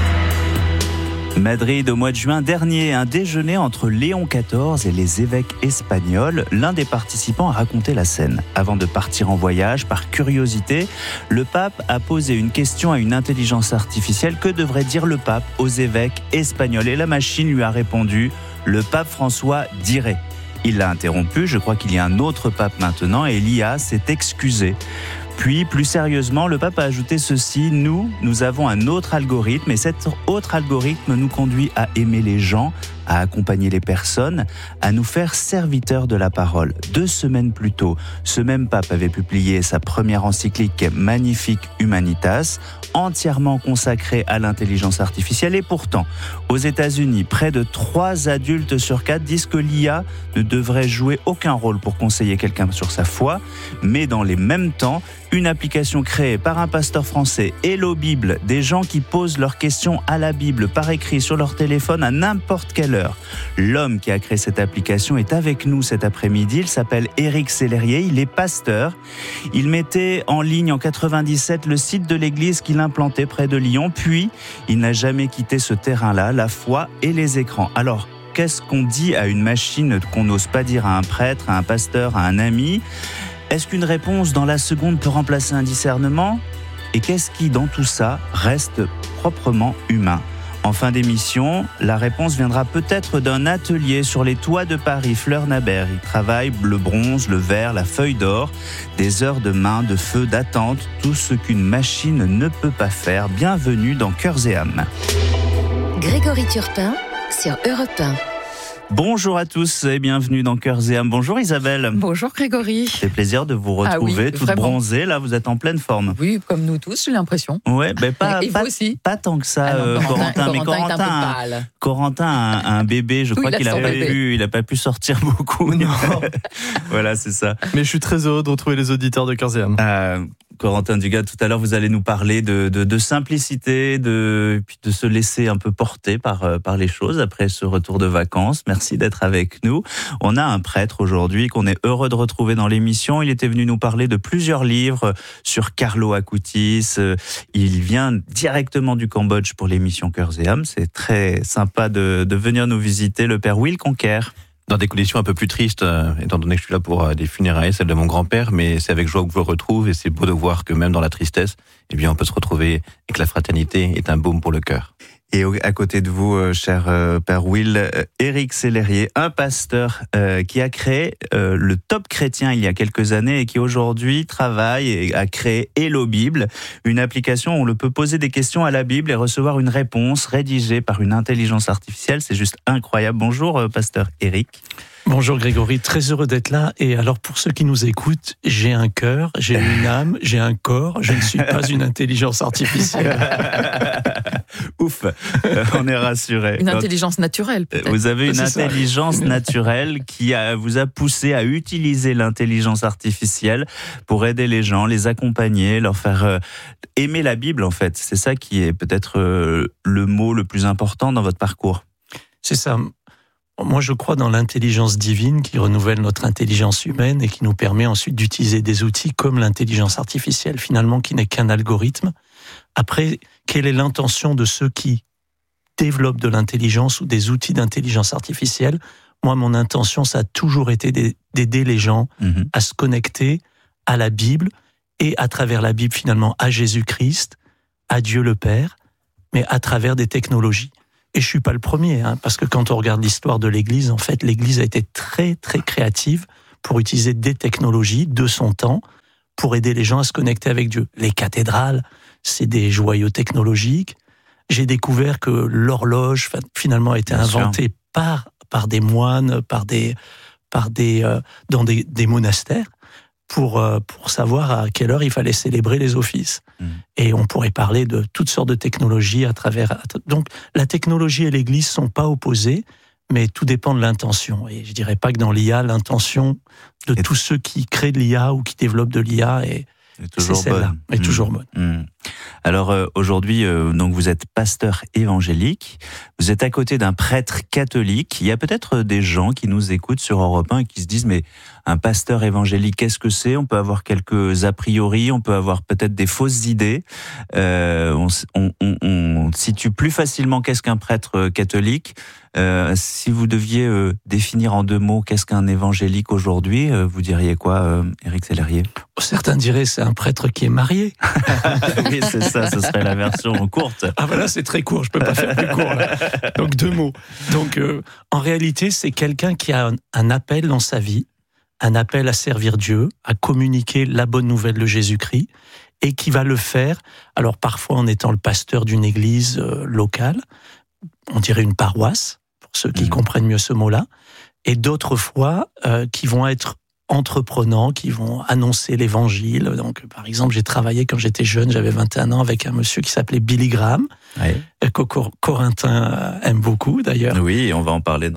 Madrid, au mois de juin dernier, un déjeuner entre Léon XIV et les évêques espagnols. L'un des participants a raconté la scène. Avant de partir en voyage, par curiosité, le pape a posé une question à une intelligence artificielle. Que devrait dire le pape aux évêques espagnols ? Et la machine lui a répondu « Le pape François dirait ». Il l'a interrompu, je crois qu'il y a un autre pape maintenant, et l'IA s'est excusée. Puis, plus sérieusement, le pape a ajouté ceci: nous avons un autre algorithme, et cet autre algorithme nous conduit à aimer les gens, à accompagner les personnes, à nous faire serviteurs de la parole. 2 semaines plus tôt, ce même pape avait publié sa première encyclique Magnifique Humanitas, entièrement consacrée à l'intelligence artificielle. Et pourtant, aux États-Unis, près de 3 adultes sur 4 disent que l'IA ne devrait jouer aucun rôle pour conseiller quelqu'un sur sa foi, mais dans les mêmes temps, une application créée par un pasteur français, Hello Bible, des gens qui posent leurs questions à la Bible par écrit sur leur téléphone à n'importe quelle heure. L'homme qui a créé cette application est avec nous cet après-midi. Il s'appelle Éric Sellerier, il est pasteur. Il mettait en ligne en 97 le site de l'église qu'il implantait près de Lyon. Puis, il n'a jamais quitté ce terrain-là, la foi et les écrans. Alors, qu'est-ce qu'on dit à une machine qu'on n'ose pas dire à un prêtre, à un pasteur, à un ami ? Est-ce qu'une réponse dans la seconde peut remplacer un discernement ? Et qu'est-ce qui, dans tout ça, reste proprement humain ? En fin d'émission, la réponse viendra peut-être d'un atelier sur les toits de Paris. Fleur Nabert, il travaille le bronze, le verre, la feuille d'or, des heures de main, de feu, d'attente, tout ce qu'une machine ne peut pas faire. Bienvenue dans Cœurs et âmes. Grégory Turpin sur Europe 1. Bonjour à tous et bienvenue dans Cœurs et âmes. Bonjour Isabelle. Bonjour Grégory. C'est plaisir de vous retrouver, toute bronzée. Là, vous êtes en pleine forme. Oui, comme nous tous, j'ai l'impression. Ouais, mais pas aussi. Pas tant que ça, Corentin. Mais Corentin a un bébé. Je crois qu'il n'a pas pu sortir beaucoup. Non. Voilà, c'est ça. Mais je suis très heureux de retrouver les auditeurs de Cœurs et âmes. Corentin Dugas, tout à l'heure, vous allez nous parler de simplicité, puis de se laisser un peu porter par les choses après ce retour de vacances. Merci d'être avec nous. On a un prêtre aujourd'hui qu'on est heureux de retrouver dans l'émission. Il était venu nous parler de plusieurs livres sur Carlo Acutis. Il vient directement du Cambodge pour l'émission Cœurs et âmes. C'est très sympa de venir nous visiter, le père Will Conquer. Dans des conditions un peu plus tristes, étant donné que je suis là pour des funérailles, celle de mon grand-père, mais c'est avec joie que je vous retrouve et c'est beau de voir que même dans la tristesse, eh bien, on peut se retrouver et que la fraternité est un baume pour le cœur. Et à côté de vous, cher Père Will, Éric Sellerier, un pasteur qui a créé le Top Chrétien il y a quelques années et qui aujourd'hui travaille et a créé Hello Bible, une application où on peut poser des questions à la Bible et recevoir une réponse rédigée par une intelligence artificielle. C'est juste incroyable. Bonjour, pasteur Éric. Bonjour Grégory, très heureux d'être là. Et alors pour ceux qui nous écoutent, j'ai un cœur, j'ai une âme, j'ai un corps, je ne suis pas une intelligence artificielle. Ouf, on est rassurés. Une intelligence naturelle peut-être. Vous avez une intelligence naturelle qui vous a poussé à utiliser l'intelligence artificielle pour aider les gens, les accompagner, leur faire aimer la Bible en fait. C'est ça qui est peut-être le mot le plus important dans votre parcours. C'est ça. Moi, je crois dans l'intelligence divine qui renouvelle notre intelligence humaine et qui nous permet ensuite d'utiliser des outils comme l'intelligence artificielle, finalement, qui n'est qu'un algorithme. Après, quelle est l'intention de ceux qui développent de l'intelligence ou des outils d'intelligence artificielle ? Moi, mon intention, ça a toujours été d'aider les gens à se connecter à la Bible et à travers la Bible, finalement, à Jésus-Christ, à Dieu le Père, mais à travers des technologies. Et je suis pas le premier, parce que quand on regarde l'histoire de l'Église, en fait, l'Église a été très, très créative pour utiliser des technologies de son temps pour aider les gens à se connecter avec Dieu. Les cathédrales, c'est des joyaux technologiques. J'ai découvert que l'horloge, finalement, a été inventée par des moines, dans des monastères, pour savoir à quelle heure il fallait célébrer les offices. Et on pourrait parler de toutes sortes de technologies à travers... Donc, la technologie et l'Église sont pas opposées, mais tout dépend de l'intention. Et je dirais pas que dans l'IA, l'intention de tous ceux qui créent de l'IA ou qui développent de l'IA est toujours bonne. Est toujours bonne. Alors aujourd'hui, donc vous êtes pasteur évangélique, vous êtes à côté d'un prêtre catholique. Il y a peut-être des gens qui nous écoutent sur Europe 1 et qui se disent mais un pasteur évangélique, qu'est-ce que c'est ? On peut avoir quelques a priori, on peut avoir peut-être des fausses idées. On situe plus facilement qu'est-ce qu'un prêtre catholique. Si vous deviez définir en 2 mots qu'est-ce qu'un évangélique aujourd'hui, vous diriez quoi, Éric Sellerier ? Certains diraient c'est un prêtre qui est marié. Oui, c'est ça, ce serait la version courte. Ah voilà, c'est très court, je peux pas faire plus court là. Donc 2 mots. Donc en réalité, c'est quelqu'un qui a un appel dans sa vie, un appel à servir Dieu, à communiquer la bonne nouvelle de Jésus-Christ, et qui va le faire, alors parfois en étant le pasteur d'une église locale, on dirait une paroisse, pour ceux qui comprennent mieux ce mot-là, et d'autres fois qui vont être entreprenants, qui vont annoncer l'évangile. Donc, par exemple, j'ai travaillé quand j'étais jeune, j'avais 21 ans, avec un monsieur qui s'appelait Billy Graham, que Corentin aime beaucoup d'ailleurs. Oui, on va en parler.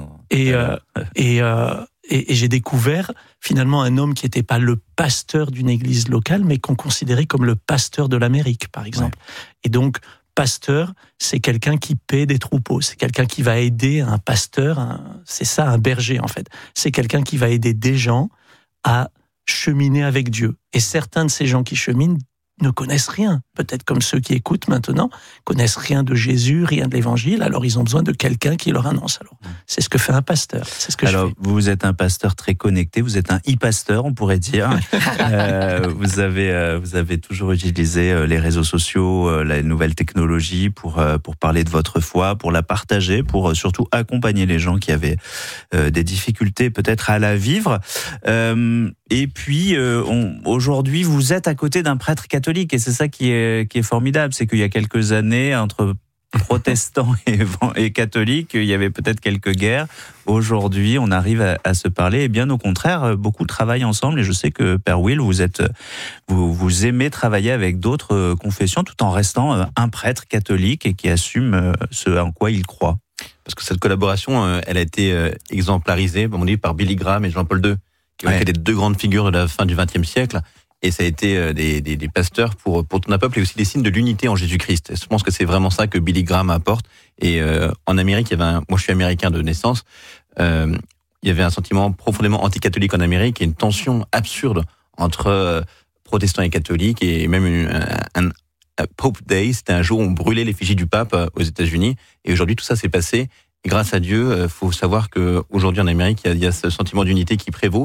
Et j'ai découvert finalement un homme qui n'était pas le pasteur d'une église locale, mais qu'on considérait comme le pasteur de l'Amérique, par exemple. Et donc, pasteur, c'est quelqu'un qui paie des troupeaux, c'est quelqu'un qui va aider un pasteur, c'est ça, un berger en fait. C'est quelqu'un qui va aider des gens à cheminer avec Dieu. Et certains de ces gens qui cheminent ne connaissent rien, peut-être comme ceux qui écoutent maintenant, connaissent rien de Jésus, rien de l'Évangile, alors ils ont besoin de quelqu'un qui leur annonce. Alors, c'est ce que fait un pasteur, c'est ce que je fais. Vous êtes un pasteur très connecté, vous êtes un e-pasteur, on pourrait dire. Vous avez toujours utilisé les réseaux sociaux, la nouvelle technologie pour parler de votre foi, pour la partager, pour surtout accompagner les gens qui avaient des difficultés peut-être à la vivre. Et puis, aujourd'hui, vous êtes à côté d'un prêtre catholique, et c'est ça qui est formidable, c'est qu'il y a quelques années, entre protestants et catholiques, il y avait peut-être quelques guerres. Aujourd'hui, on arrive à se parler, et bien au contraire, beaucoup travaillent ensemble, et je sais que, Père Will, vous aimez travailler avec d'autres confessions, tout en restant un prêtre catholique, et qui assume ce en quoi il croit. Parce que cette collaboration, elle a été exemplarisée, comme on dit, par Billy Graham et Jean-Paul II, qui ont été les 2 grandes figures de la fin du XXe siècle. Et ça a été des pasteurs pour tout un peuple, et aussi des signes de l'unité en Jésus-Christ. Je pense que c'est vraiment ça que Billy Graham apporte. Et en Amérique, moi je suis américain de naissance, il y avait un sentiment profondément anticatholique en Amérique, et une tension absurde entre protestants et catholiques, et même un Pope Day, c'était un jour où on brûlait l'effigie du pape aux États-Unis. Et aujourd'hui, tout ça s'est passé. Et grâce à Dieu, faut savoir que aujourd'hui en Amérique, il y a ce sentiment d'unité qui prévaut.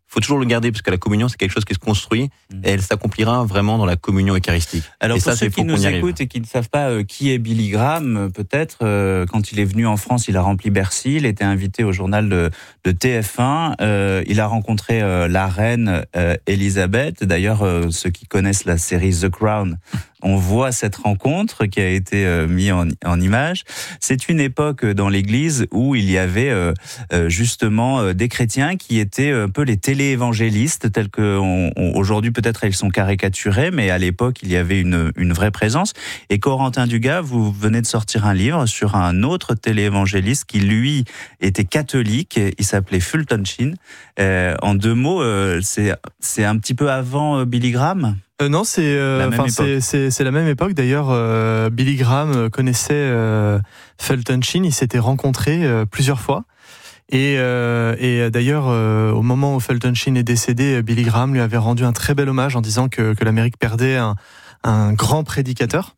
faut toujours le garder parce que la communion c'est quelque chose qui se construit et elle s'accomplira vraiment dans la communion eucharistique. Alors et pour ça, ceux qui nous écoutent et qui ne savent pas qui est Billy Graham, peut-être quand il est venu en France, il a rempli Bercy, il était invité au journal de TF1, il a rencontré la reine Elisabeth. D'ailleurs, ceux qui connaissent la série The Crown, on voit cette rencontre qui a été mise en image. C'est une époque dans l'Église où il y avait justement des chrétiens qui étaient un peu les télé-évangélistes, tels qu'aujourd'hui peut-être ils sont caricaturés, mais à l'époque il y avait une vraie présence. Et Corentin Dugas, vous venez de sortir un livre sur un autre télé-évangéliste qui lui était catholique, il s'appelait Fulton Sheen. En 2 mots, c'est un petit peu avant Billy Graham ? Non, c'est la même époque. D'ailleurs, Billy Graham connaissait Fulton Sheen. Ils s'étaient rencontrés plusieurs fois. Et d'ailleurs, au moment où Fulton Sheen est décédé, Billy Graham lui avait rendu un très bel hommage en disant que l'Amérique perdait un grand prédicateur.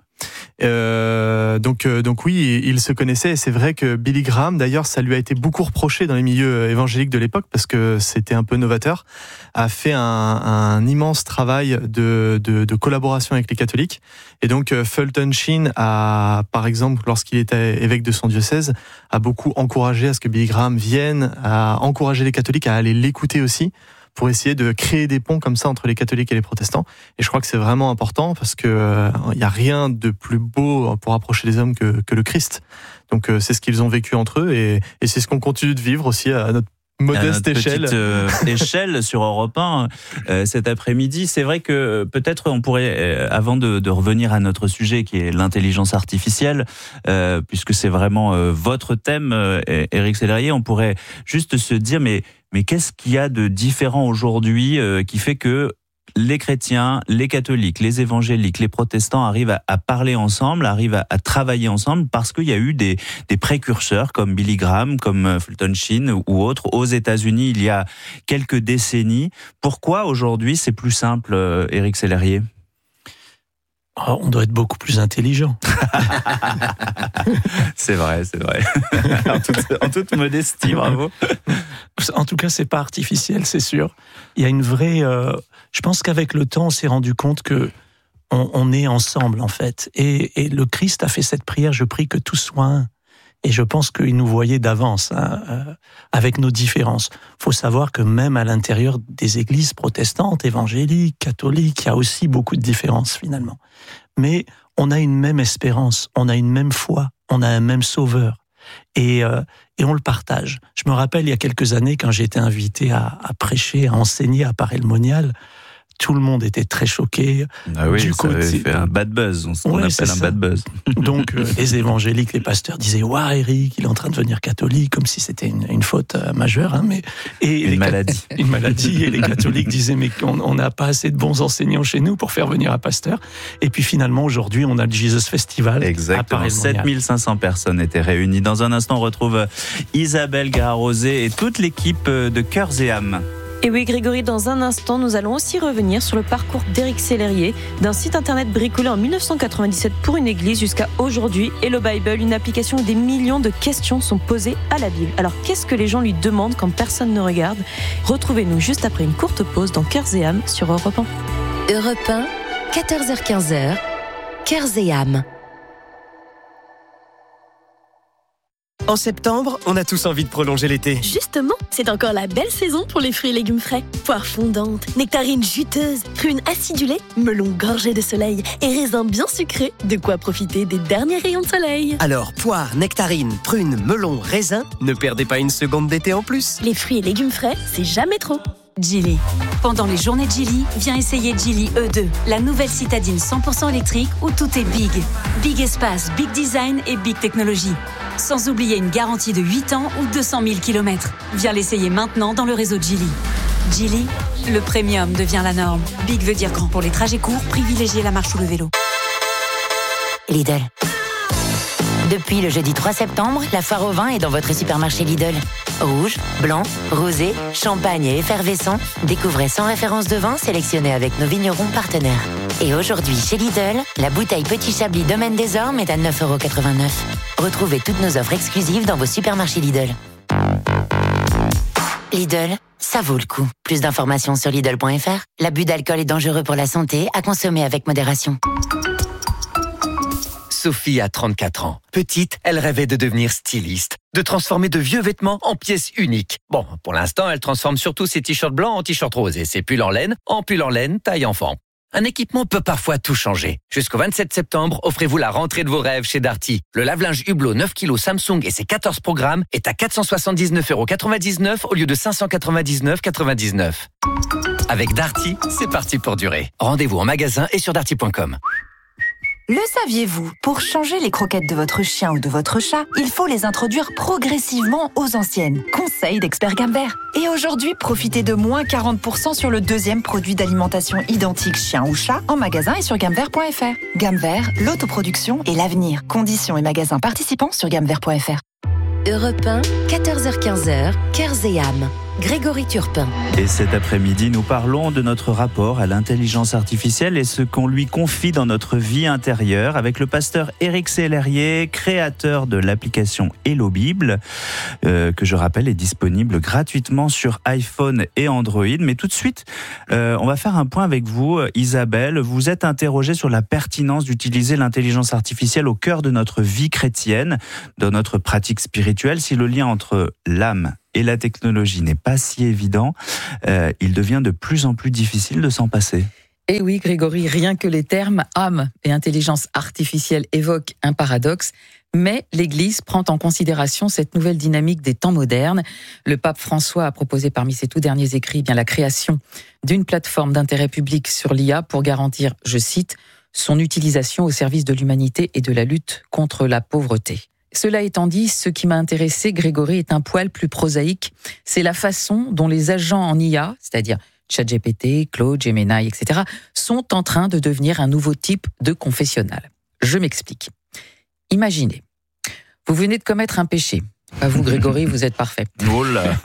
Donc oui, il se connaissait, et c'est vrai que Billy Graham, d'ailleurs, ça lui a été beaucoup reproché dans les milieux évangéliques de l'époque parce que c'était un peu novateur, a fait un immense travail de collaboration avec les catholiques. Et donc Fulton Sheen a, par exemple, lorsqu'il était évêque de son diocèse, a beaucoup encouragé à ce que Billy Graham vienne, a encouragé les catholiques à aller l'écouter aussi, pour essayer de créer des ponts comme ça entre les catholiques et les protestants. Et je crois que c'est vraiment important parce que y a rien de plus beau pour approcher les hommes que le Christ. Donc c'est ce qu'ils ont vécu entre eux et c'est ce qu'on continue de vivre aussi à notre modeste échelle. Petite échelle sur Europe 1 cet après-midi. C'est vrai que peut-être on pourrait, avant de revenir à notre sujet qui est l'intelligence artificielle, puisque c'est vraiment votre thème, Éric Sellerier, on pourrait juste se dire mais qu'est-ce qu'il y a de différent aujourd'hui qui fait que les chrétiens, les catholiques, les évangéliques, les protestants arrivent à parler ensemble, arrivent à travailler ensemble parce qu'il y a eu des précurseurs comme Billy Graham, comme Fulton Sheen ou autres aux États-Unis il y a quelques décennies. Pourquoi aujourd'hui c'est plus simple, Éric Sellerier ? On doit être beaucoup plus intelligent. C'est vrai. en toute modestie, bravo. En tout cas, c'est pas artificiel, c'est sûr. Il y a une vraie. Je pense qu'avec le temps, on s'est rendu compte que on est ensemble en fait. Et le Christ a fait cette prière. Je prie que tous soient un. Et je pense qu'il nous voyait d'avance, avec nos différences. Faut savoir que même à l'intérieur des églises protestantes, évangéliques, catholiques, il y a aussi beaucoup de différences finalement. Mais on a une même espérance, on a une même foi, on a un même sauveur. Et on le partage. Je me rappelle il y a quelques années quand j'ai été invité à prêcher, à enseigner à Paray-le-Monial. Tout le monde était très choqué. Ah oui, ça avait fait un bad buzz, on appelle un bad buzz. Donc les évangéliques, les pasteurs disaient « Waouh, Eric, il est en train de devenir catholique », comme si c'était une faute majeure. Hein, une maladie. Une maladie, et les catholiques disaient « Mais on n'a pas assez de bons enseignants chez nous pour faire venir un pasteur ». Et puis finalement, aujourd'hui, on a le Jesus Festival. Exactement, 7500 personnes étaient réunies. Dans un instant, on retrouve Isabelle Garrosé et toute l'équipe de Cœurs et âmes. Et oui, Grégory, dans un instant, nous allons aussi revenir sur le parcours d'Éric Sellerier, d'un site internet bricolé en 1997 pour une église jusqu'à aujourd'hui, Hello Bible, une application où des millions de questions sont posées à la Bible. Alors, qu'est-ce que les gens lui demandent quand personne ne regarde ? Retrouvez-nous juste après une courte pause dans Cœurs et âmes sur Europe 1. Europe 1, 14h-15h, Cœurs et âmes. En septembre, on a tous envie de prolonger l'été. Justement, c'est encore la belle saison pour les fruits et légumes frais. Poires fondantes, nectarines juteuses, prunes acidulées, melons gorgés de soleil et raisins bien sucrés. De quoi profiter des derniers rayons de soleil. Alors, poires, nectarines, prunes, melons, raisins, ne perdez pas une seconde d'été en plus. Les fruits et légumes frais, c'est jamais trop. Geely. Pendant les journées Geely, viens essayer Geely E2, la nouvelle citadine 100% électrique où tout est big. Big espace, big design et big technologie. Sans oublier une garantie de 8 ans ou 200 000 km. Viens l'essayer maintenant dans le réseau Geely. Geely, le premium devient la norme. Big veut dire grand pour les trajets courts, privilégiez la marche ou le vélo. Lidl. Depuis le jeudi 3 septembre, la foire au vin est dans votre supermarché Lidl. Rouge, blanc, rosé, champagne et effervescent, découvrez 100 références de vin sélectionnées avec nos vignerons partenaires. Et aujourd'hui, chez Lidl, la bouteille Petit Chablis Domaine des Ormes est à 9,89 €. Retrouvez toutes nos offres exclusives dans vos supermarchés Lidl. Lidl, Ça vaut le coup. Plus d'informations sur Lidl.fr. L'abus d'alcool est dangereux pour la santé, à consommer avec modération. Sophie a 34 ans. Petite, elle rêvait de devenir styliste, de transformer de vieux vêtements en pièces uniques. Bon, pour l'instant, elle transforme surtout ses t-shirts blancs en t-shirts roses et ses pulls en laine taille enfant. Un équipement peut parfois tout changer. Jusqu'au 27 septembre, offrez-vous la rentrée de vos rêves chez Darty. Le lave-linge Hublot 9 kg Samsung et ses 14 programmes est à 479,99 € au lieu de 599,99 €. Avec Darty, c'est parti pour durer. Rendez-vous en magasin et sur darty.com. Le saviez-vous? Pour changer les croquettes de votre chien ou de votre chat, il faut les introduire progressivement aux anciennes. Conseil d'expert Gamme Vert. Et aujourd'hui, profitez de moins 40% sur le deuxième produit d'alimentation identique chien ou chat en magasin et sur gammevert.fr. Gamme Vert, l'autoproduction et l'avenir. Conditions et magasins participants sur gammevert.fr. Europe 1, 14h-15h, Cœurs et âmes. Grégory Turpin. Et cet après-midi, nous parlons de notre rapport à l'intelligence artificielle et ce qu'on lui confie dans notre vie intérieure avec le pasteur Éric Sellerier, créateur de l'application Hello Bible, que je rappelle est disponible gratuitement sur iPhone et Android. Mais tout de suite, on va faire un point avec vous, Isabelle. Vous êtes interrogée sur la pertinence d'utiliser l'intelligence artificielle au cœur de notre vie chrétienne, dans notre pratique spirituelle. Si le lien entre l'âme et la technologie n'est pas si évident, il devient de plus en plus difficile de s'en passer. Et oui, Grégory, rien que les termes âme et intelligence artificielle évoquent un paradoxe, mais l'Église prend en considération cette nouvelle dynamique des temps modernes. Le pape François a proposé parmi ses tout derniers écrits la création d'une plateforme d'intérêt public sur l'IA pour garantir, je cite, son utilisation au service de l'humanité et de la lutte contre la pauvreté. Cela étant dit, ce qui m'a intéressé, Grégory, est un poil plus prosaïque. C'est la façon dont les agents en IA, c'est-à-dire ChatGPT, Claude, Gemini, etc., sont en train de devenir un nouveau type de confessionnal. Je m'explique. Imaginez, vous venez de commettre un péché. Pas vous, Grégory, vous êtes parfait. Oh là.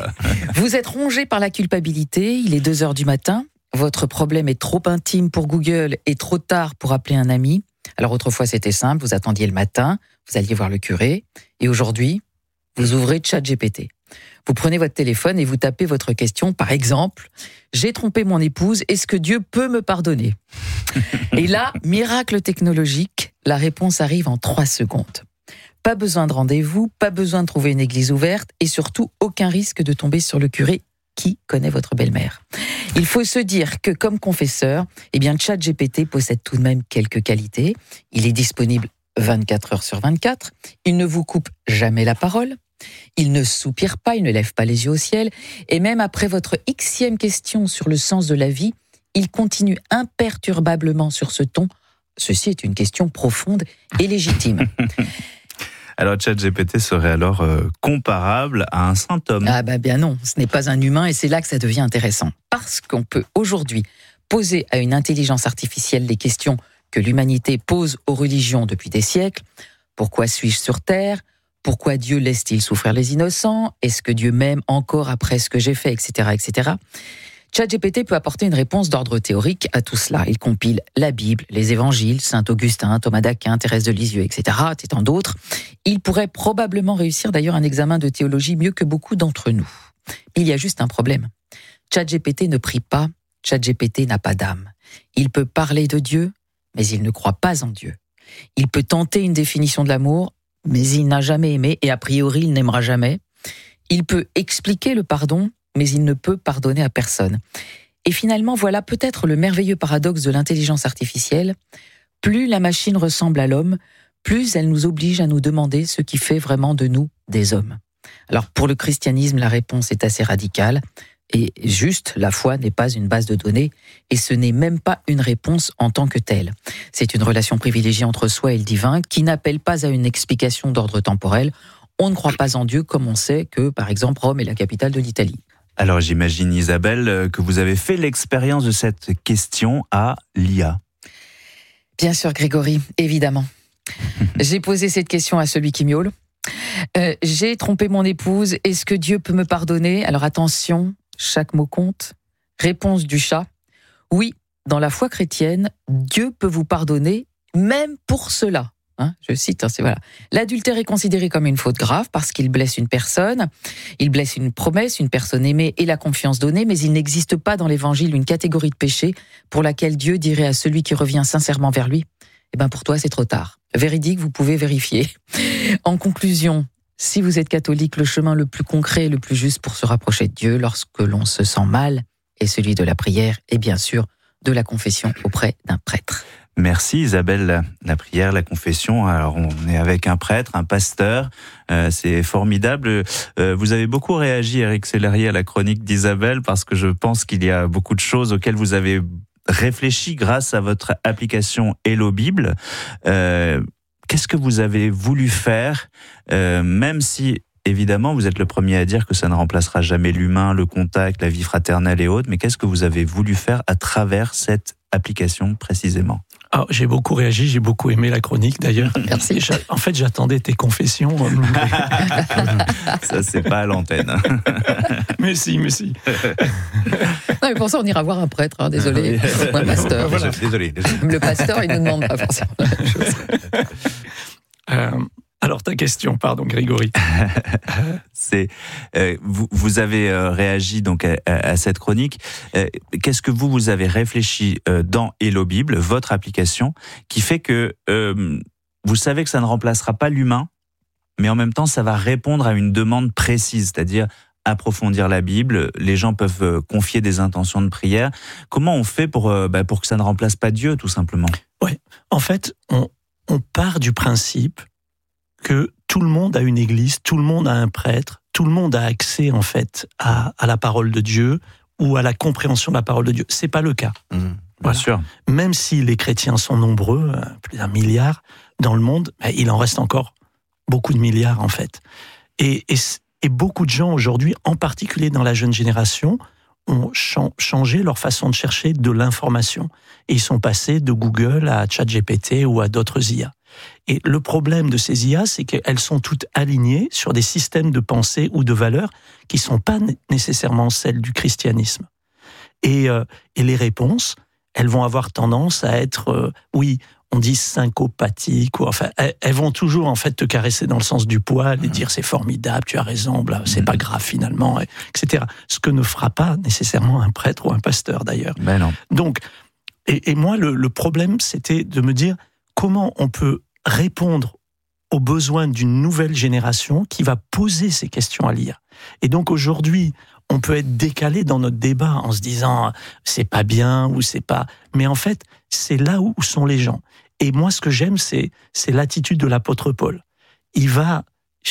Vous êtes rongé par la culpabilité, il est 2h du matin, votre problème est trop intime pour Google et trop tard pour appeler un ami. Alors autrefois c'était simple, vous attendiez le matin, vous alliez voir le curé, et aujourd'hui, vous ouvrez ChatGPT. Vous prenez votre téléphone et vous tapez votre question, par exemple, « J'ai trompé mon épouse, est-ce que Dieu peut me pardonner ?» Et là, miracle technologique, la réponse arrive en 3 secondes. Pas besoin de rendez-vous, pas besoin de trouver une église ouverte, et surtout aucun risque de tomber sur le curé qui connaît votre belle-mère. Il faut se dire que comme confesseur, ChatGPT possède tout de même quelques qualités. Il est disponible 24 heures sur 24. Il ne vous coupe jamais la parole. Il ne soupire pas, il ne lève pas les yeux au ciel. Et même après votre Xème question sur le sens de la vie, il continue imperturbablement sur ce ton. Ceci est une question profonde et légitime. Alors ChatGPT serait alors comparable à un saint homme? Ah bien non, ce n'est pas un humain et c'est là que ça devient intéressant. Parce qu'on peut aujourd'hui poser à une intelligence artificielle les questions que l'humanité pose aux religions depuis des siècles. Pourquoi suis-je sur Terre? Pourquoi Dieu laisse-t-il souffrir les innocents? Est-ce que Dieu m'aime encore après ce que j'ai fait, etc., etc. ChatGPT peut apporter une réponse d'ordre théorique à tout cela. Il compile la Bible, les évangiles, Saint Augustin, Thomas d'Aquin, Thérèse de Lisieux, etc., et tant d'autres. Il pourrait probablement réussir d'ailleurs un examen de théologie mieux que beaucoup d'entre nous. Il y a juste un problème. ChatGPT ne prie pas, ChatGPT n'a pas d'âme. Il peut parler de Dieu, mais il ne croit pas en Dieu. Il peut tenter une définition de l'amour, mais il n'a jamais aimé et a priori il n'aimera jamais. Il peut expliquer le pardon, mais il ne peut pardonner à personne. Et finalement, voilà peut-être le merveilleux paradoxe de l'intelligence artificielle. Plus la machine ressemble à l'homme, plus elle nous oblige à nous demander ce qui fait vraiment de nous des hommes. Alors pour le christianisme, la réponse est assez radicale. Et juste, la foi n'est pas une base de données et ce n'est même pas une réponse en tant que telle. C'est une relation privilégiée entre soi et le divin qui n'appelle pas à une explication d'ordre temporel. On ne croit pas en Dieu comme on sait que, par exemple, Rome est la capitale de l'Italie. Alors j'imagine, Isabelle, que vous avez fait l'expérience de cette question à l'IA. Bien sûr, Grégory, évidemment. J'ai posé cette question à celui qui miaule. J'ai trompé mon épouse, est-ce que Dieu peut me pardonner? Alors attention, chaque mot compte. Réponse du chat. Oui, dans la foi chrétienne, Dieu peut vous pardonner, même pour cela. Je cite, c'est voilà. L'adultère est considéré comme une faute grave parce qu'il blesse une personne, il blesse une promesse, une personne aimée et la confiance donnée, mais il n'existe pas dans l'Évangile une catégorie de péché pour laquelle Dieu dirait à celui qui revient sincèrement vers lui, pour toi c'est trop tard. Véridique, vous pouvez vérifier. En conclusion, si vous êtes catholique, le chemin le plus concret et le plus juste pour se rapprocher de Dieu lorsque l'on se sent mal est celui de la prière et bien sûr de la confession auprès d'un prêtre. Merci Isabelle, la prière, la confession. Alors on est avec un prêtre, un pasteur, c'est formidable. Vous avez beaucoup réagi, Éric Sellerier, à la chronique d'Isabelle parce que je pense qu'il y a beaucoup de choses auxquelles vous avez réfléchi grâce à votre application Hello Bible. Qu'est-ce que vous avez voulu faire, même si évidemment vous êtes le premier à dire que ça ne remplacera jamais l'humain, le contact, la vie fraternelle et autres, mais qu'est-ce que vous avez voulu faire à travers cette application précisément ? J'ai beaucoup réagi, j'ai beaucoup aimé la chronique d'ailleurs. Merci. En fait, j'attendais tes confessions. Ça, c'est pas à l'antenne. Mais si. Non, mais pour ça, on ira voir un prêtre, désolé. Ou un pasteur. Voilà. Désolé. Le pasteur, il ne demande pas forcément la même chose. Alors, ta question, pardon, Grégory. Vous avez réagi donc à cette chronique. Qu'est-ce que vous avez réfléchi dans Hello Bible, votre application, qui fait que vous savez que ça ne remplacera pas l'humain, mais en même temps, ça va répondre à une demande précise, c'est-à-dire approfondir la Bible. Les gens peuvent confier des intentions de prière. Comment on fait pour que ça ne remplace pas Dieu, tout simplement ? Oui, en fait, on part du principe que tout le monde a une église, tout le monde a un prêtre, tout le monde a accès en fait à la parole de Dieu ou à la compréhension de la parole de Dieu. C'est pas le cas. Bien sûr. Même si les chrétiens sont nombreux, plus d'1 milliard dans le monde, il en reste encore beaucoup de milliards en fait. Et beaucoup de gens aujourd'hui, en particulier dans la jeune génération, ont changé leur façon de chercher de l'information. Et ils sont passés de Google à ChatGPT ou à d'autres IA. Et le problème de ces IA, c'est qu'elles sont toutes alignées sur des systèmes de pensée ou de valeurs qui ne sont pas nécessairement celles du christianisme. Et les réponses, elles vont avoir tendance à être, on dit syncopathiques, elles vont toujours en fait te caresser dans le sens du poil et dire c'est formidable, tu as raison, c'est pas grave finalement, etc. Ce que ne fera pas nécessairement un prêtre ou un pasteur d'ailleurs. Ben non. Donc, et moi le problème c'était de me dire comment on peut répondre aux besoins d'une nouvelle génération qui va poser ces questions à l'IA. Et donc aujourd'hui, on peut être décalé dans notre débat en se disant c'est pas bien ou c'est pas. Mais en fait, c'est là où sont les gens. Et moi, ce que j'aime, c'est l'attitude de l'apôtre Paul. Il va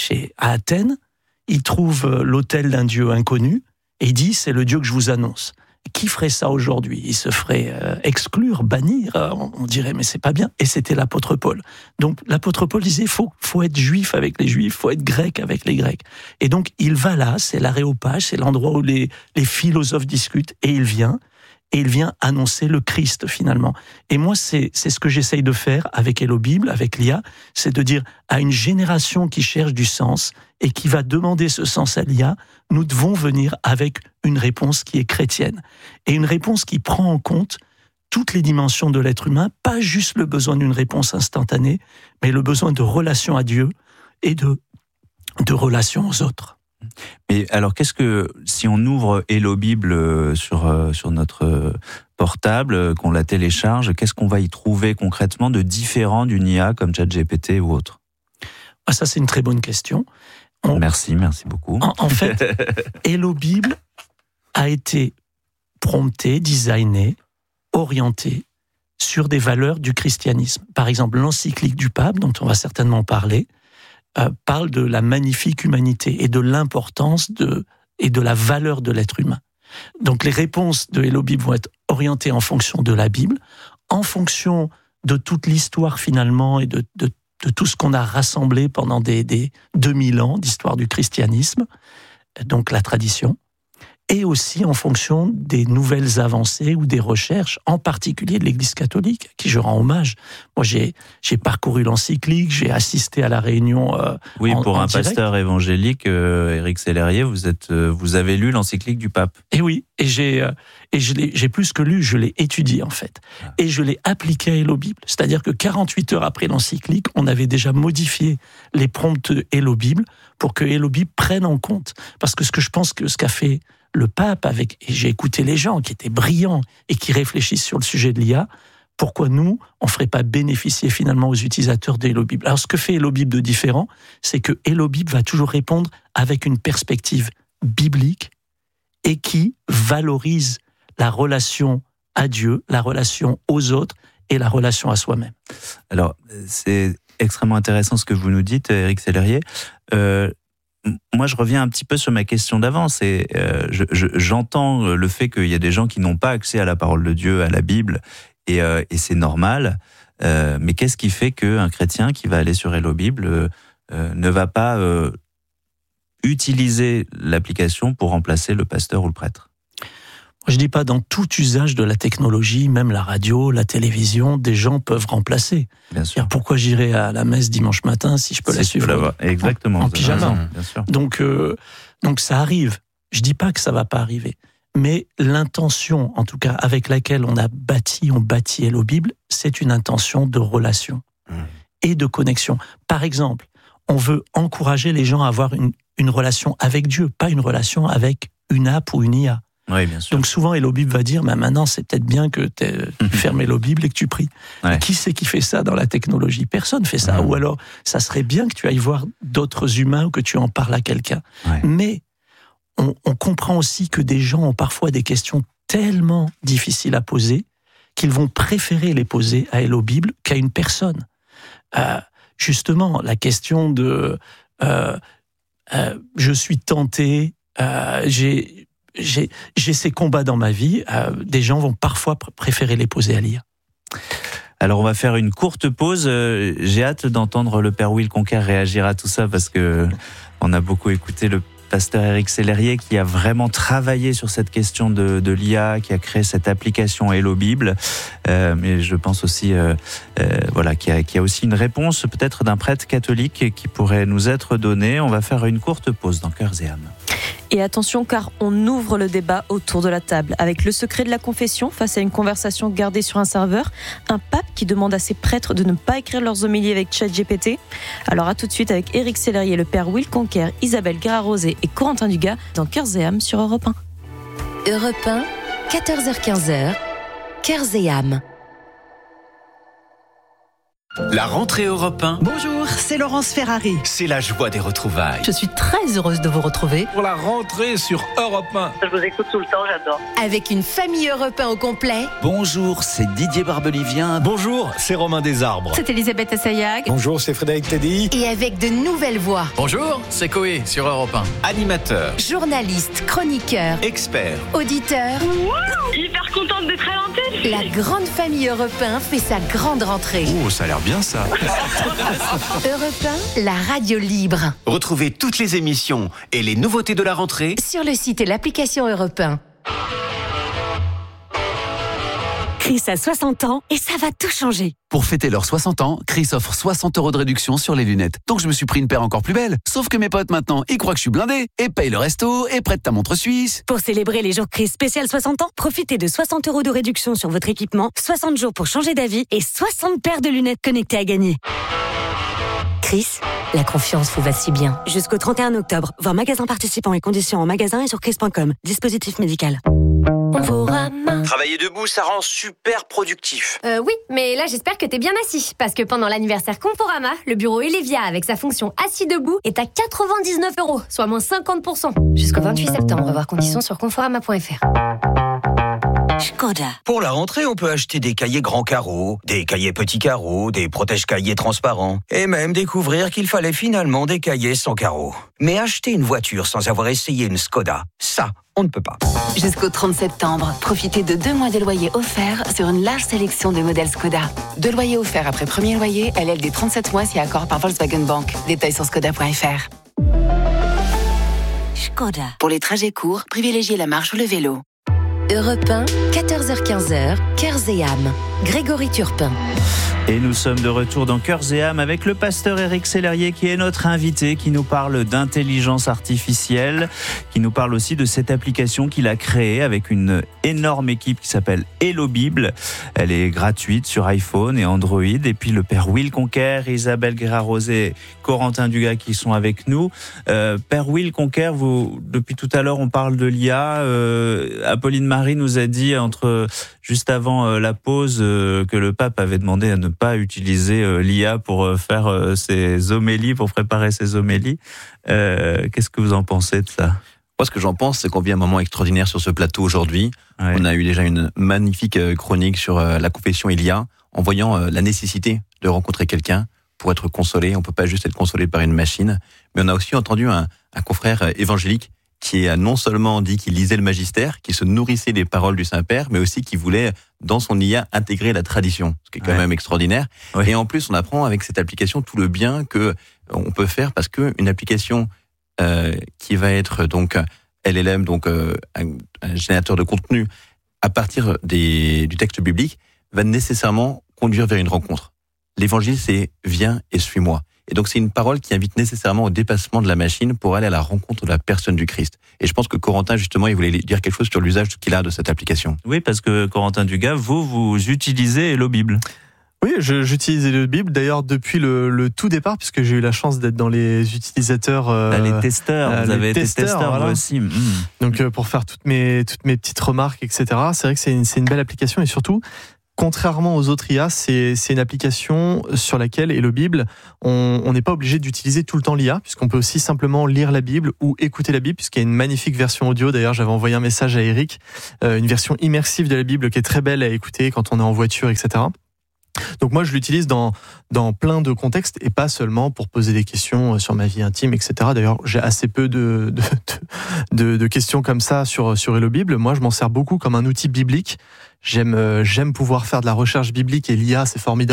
à Athènes, il trouve l'autel d'un Dieu inconnu et il dit c'est le Dieu que je vous annonce. Qui ferait ça aujourd'hui ? Il se ferait exclure, bannir. On dirait mais c'est pas bien. Et c'était l'apôtre Paul. Donc l'apôtre Paul disait faut être juif avec les juifs, faut être grec avec les grecs. Et donc il va là, c'est l'Aréopage, c'est l'endroit où les philosophes discutent, et il vient annoncer le Christ finalement. Et moi c'est ce que j'essaye de faire avec Hello Bible, avec l'IA, c'est de dire à une génération qui cherche du sens et qui va demander ce sens à l'IA, nous devons venir avec une réponse qui est chrétienne. Et une réponse qui prend en compte toutes les dimensions de l'être humain, pas juste le besoin d'une réponse instantanée, mais le besoin de relation à Dieu et de relation aux autres. Mais alors, si on ouvre Hello Bible sur notre portable, qu'on la télécharge, qu'est-ce qu'on va y trouver concrètement de différent d'une IA comme ChatGPT ou autre ? Ça, c'est une très bonne question. Merci beaucoup. En fait, Hello Bible a été prompté, designé, orienté sur des valeurs du christianisme. Par exemple, l'encyclique du pape, dont on va certainement parler, parle de la magnifique humanité et de l'importance et de la valeur de l'être humain. Donc les réponses de Hello Bible vont être orientées en fonction de la Bible, en fonction de toute l'histoire finalement et de tout ce qu'on a rassemblé pendant des 2000 ans d'histoire du christianisme, donc la tradition. et aussi en fonction des nouvelles avancées ou des recherches, en particulier de l'Église catholique, à qui je rends hommage. Moi, j'ai parcouru l'encyclique, j'ai assisté à la réunion pour un direct. pasteur évangélique, Éric Sellerier, vous avez lu l'encyclique du pape. Et oui, j'ai plus que lu, je l'ai étudié en fait. Et je l'ai appliqué à Hello Bible. C'est-à-dire que 48 heures après l'encyclique, on avait déjà modifié les prompts Hello Bible pour que Hello Bible prenne en compte. Parce que je pense que ce qu'a fait le pape et j'ai écouté les gens qui étaient brillants et qui réfléchissent sur le sujet de l'IA, pourquoi nous, on ne ferait pas bénéficier finalement aux utilisateurs de Hello Bible? Alors ce que fait Hello Bible de différent, c'est que Hello Bible va toujours répondre avec une perspective biblique et qui valorise la relation à Dieu, la relation aux autres et la relation à soi-même. Alors, c'est extrêmement intéressant ce que vous nous dites, Éric Sellerier. Moi, je reviens un petit peu sur ma question d'avant. J'entends le fait qu'il y a des gens qui n'ont pas accès à la parole de Dieu, à la Bible, et c'est normal. Mais qu'est-ce qui fait qu'un chrétien qui va aller sur Hello Bible ne va pas utiliser l'application pour remplacer le pasteur ou le prêtre? Je dis pas dans tout usage de la technologie, même la radio, la télévision, des gens peuvent remplacer. Bien sûr. Pourquoi j'irai à la messe dimanche matin si je peux la suivre exactement, en pyjama? Bien sûr. Donc ça arrive. Je dis pas que ça va pas arriver, mais l'intention, en tout cas avec laquelle on bâtit Hello Bible, c'est une intention de relation et de connexion. Par exemple, on veut encourager les gens à avoir une relation avec Dieu, pas une relation avec une app ou une IA. Oui, bien sûr. Donc souvent, Hello Bible va dire, maintenant, c'est peut-être bien que tu fermes Hello Bible et que tu pries. Ouais. Qui c'est qui fait ça dans la technologie? Personne fait ça. Ou alors, ça serait bien que tu ailles voir d'autres humains ou que tu en parles à quelqu'un. Ouais. Mais on comprend aussi que des gens ont parfois des questions tellement difficiles à poser qu'ils vont préférer les poser à Hello Bible qu'à une personne. Justement, la question de je suis tenté, j'ai ces combats dans ma vie, des gens vont parfois préférer les poser à l'IA. Alors on va faire une courte pause. J'ai hâte d'entendre le père Will Conquer réagir à tout ça parce que on a beaucoup écouté le pasteur Éric Sellerier qui a vraiment travaillé sur cette question de l'IA, qui a créé cette application Hello Bible. Mais je pense aussi qu'il y a aussi une réponse peut-être d'un prêtre catholique qui pourrait nous être donnée. On va faire une courte pause dans Cœurs et âmes. Et attention, car on ouvre le débat autour de la table. Avec le secret de la confession, face à une conversation gardée sur un serveur, un pape qui demande à ses prêtres de ne pas écrire leurs homélies avec ChatGPT. Alors à tout de suite avec Éric Sellerier, le père Will Conquer, Isabelle Guerra-Rosé et Corentin Dugas dans Cœurs et âmes sur Europe 1. Europe 1, 14h-15h, Cœurs et âmes. La rentrée Europe 1. Bonjour, c'est Laurence Ferrari. C'est la joie des retrouvailles. Je suis très heureuse de vous retrouver. Pour la rentrée sur Europe 1. Je vous écoute tout le temps, j'adore. Avec une famille Europe 1 au complet. Bonjour, c'est Didier Barbelivien. Bonjour, c'est Romain Desarbres. C'est Elisabeth Assayag. Bonjour, c'est Frédéric Teddy. Et avec de nouvelles voix. Bonjour, c'est Coé sur Europe 1. Animateur, journaliste, chroniqueur, expert, auditeur. Wow, hyper contente d'être à l'antenne. La grande famille Europe 1 fait sa grande rentrée. Oh, ça a l'air bien ça. Europe 1, la radio libre. Retrouvez toutes les émissions et les nouveautés de la rentrée sur le site et l'application Europe 1. Chris a 60 ans et ça va tout changer. Pour fêter leurs 60 ans, Chris offre 60 € de réduction sur les lunettes. Donc je me suis pris une paire encore plus belle. Sauf que mes potes maintenant, ils croient que je suis blindé et payent le resto et prêtent ta montre suisse. Pour célébrer les jours Chris spécial 60 ans, profitez de 60 € de réduction sur votre équipement, 60 jours pour changer d'avis et 60 paires de lunettes connectées à gagner. Chris, la confiance vous va si bien. Jusqu'au 31 octobre, voir magasin participant et conditions en magasin et sur chris.com. Dispositif médical. Travailler debout, ça rend super productif. Oui, mais là j'espère que t'es bien assis. Parce que pendant l'anniversaire Conforama, le bureau Elevia avec sa fonction assis debout est à 99 €, soit moins 50%. Jusqu'au 28 septembre, voir conditions sur conforama.fr. Skoda. Pour la rentrée, on peut acheter des cahiers grands carreaux, des cahiers petits carreaux, des protège-cahiers transparents, et même découvrir qu'il fallait finalement des cahiers sans carreaux. Mais acheter une voiture sans avoir essayé une Skoda, ça, on ne peut pas. Jusqu'au 30 septembre, profitez de 2 mois de loyer offerts sur une large sélection de modèles Skoda. 2 loyers offerts après premier loyer, LLD 37 mois si accord par Volkswagen Bank. Détails sur skoda.fr. Skoda. Pour les trajets courts, privilégiez la marche ou le vélo. Europe 1, 14h-15h, Cœurs et âmes. Grégory Turpin. Et nous sommes de retour dans Cœurs et âmes avec le pasteur Éric Sellerier qui est notre invité, qui nous parle d'intelligence artificielle, qui nous parle aussi de cette application qu'il a créée avec une énorme équipe qui s'appelle Hello Bible. Elle est gratuite sur iPhone et Android. Et puis le père Will Conquer, Isabelle Guerra-Rosé, Corentin Dugas qui sont avec nous. Père Will Conquer, vous, depuis tout à l'heure on parle de l'IA. Apolline Marie nous a dit juste avant la pause que le pape avait demandé à ne pas utiliser l'IA pour faire ses homélies, pour préparer ses homélies. Qu'est-ce que vous en pensez de ça ? Moi, ce que j'en pense, c'est qu'on vit un moment extraordinaire sur ce plateau aujourd'hui. Ouais. On a eu déjà une magnifique chronique sur la confession Elia, en voyant la nécessité de rencontrer quelqu'un pour être consolé. On peut pas juste être consolé par une machine. Mais on a aussi entendu un confrère évangélique qui a non seulement dit qu'il lisait le magistère, qui se nourrissait des paroles du Saint-Père, mais aussi qui voulait, dans son IA, intégrer la tradition, ce qui est quand même extraordinaire. Ouais. Et en plus, on apprend avec cette application tout le bien que on peut faire, parce que une application qui va être donc LLM, donc un générateur de contenu à partir du texte biblique, va nécessairement conduire vers une rencontre. L'évangile, c'est « viens et suis-moi ». Et donc, c'est une parole qui invite nécessairement au dépassement de la machine pour aller à la rencontre de la personne du Christ. Et je pense que Corentin, justement, il voulait dire quelque chose sur l'usage qu'il a de cette application. Oui, parce que Corentin Dugas, vous utilisez Hello Bible. Oui, j'utilise Hello Bible, d'ailleurs, depuis le tout départ, puisque j'ai eu la chance d'être dans les utilisateurs... les testeurs, vous avez été testeur, voilà. Moi aussi. Donc, pour faire toutes mes petites remarques, etc., c'est vrai que c'est une belle application, et surtout... Contrairement aux autres IA, c'est une application sur laquelle, Hello Bible, on n'est pas obligé d'utiliser tout le temps l'IA, puisqu'on peut aussi simplement lire la Bible ou écouter la Bible, puisqu'il y a une magnifique version audio. D'ailleurs, j'avais envoyé un message à Eric, une version immersive de la Bible qui est très belle à écouter quand on est en voiture, etc. Donc moi, je l'utilise dans plein de contextes et pas seulement pour poser des questions sur ma vie intime, etc. D'ailleurs, j'ai assez peu de questions comme ça sur Hello Bible. Moi, je m'en sers beaucoup comme un outil biblique. J'aime pouvoir faire de la recherche biblique et l'IA, c'est formidable.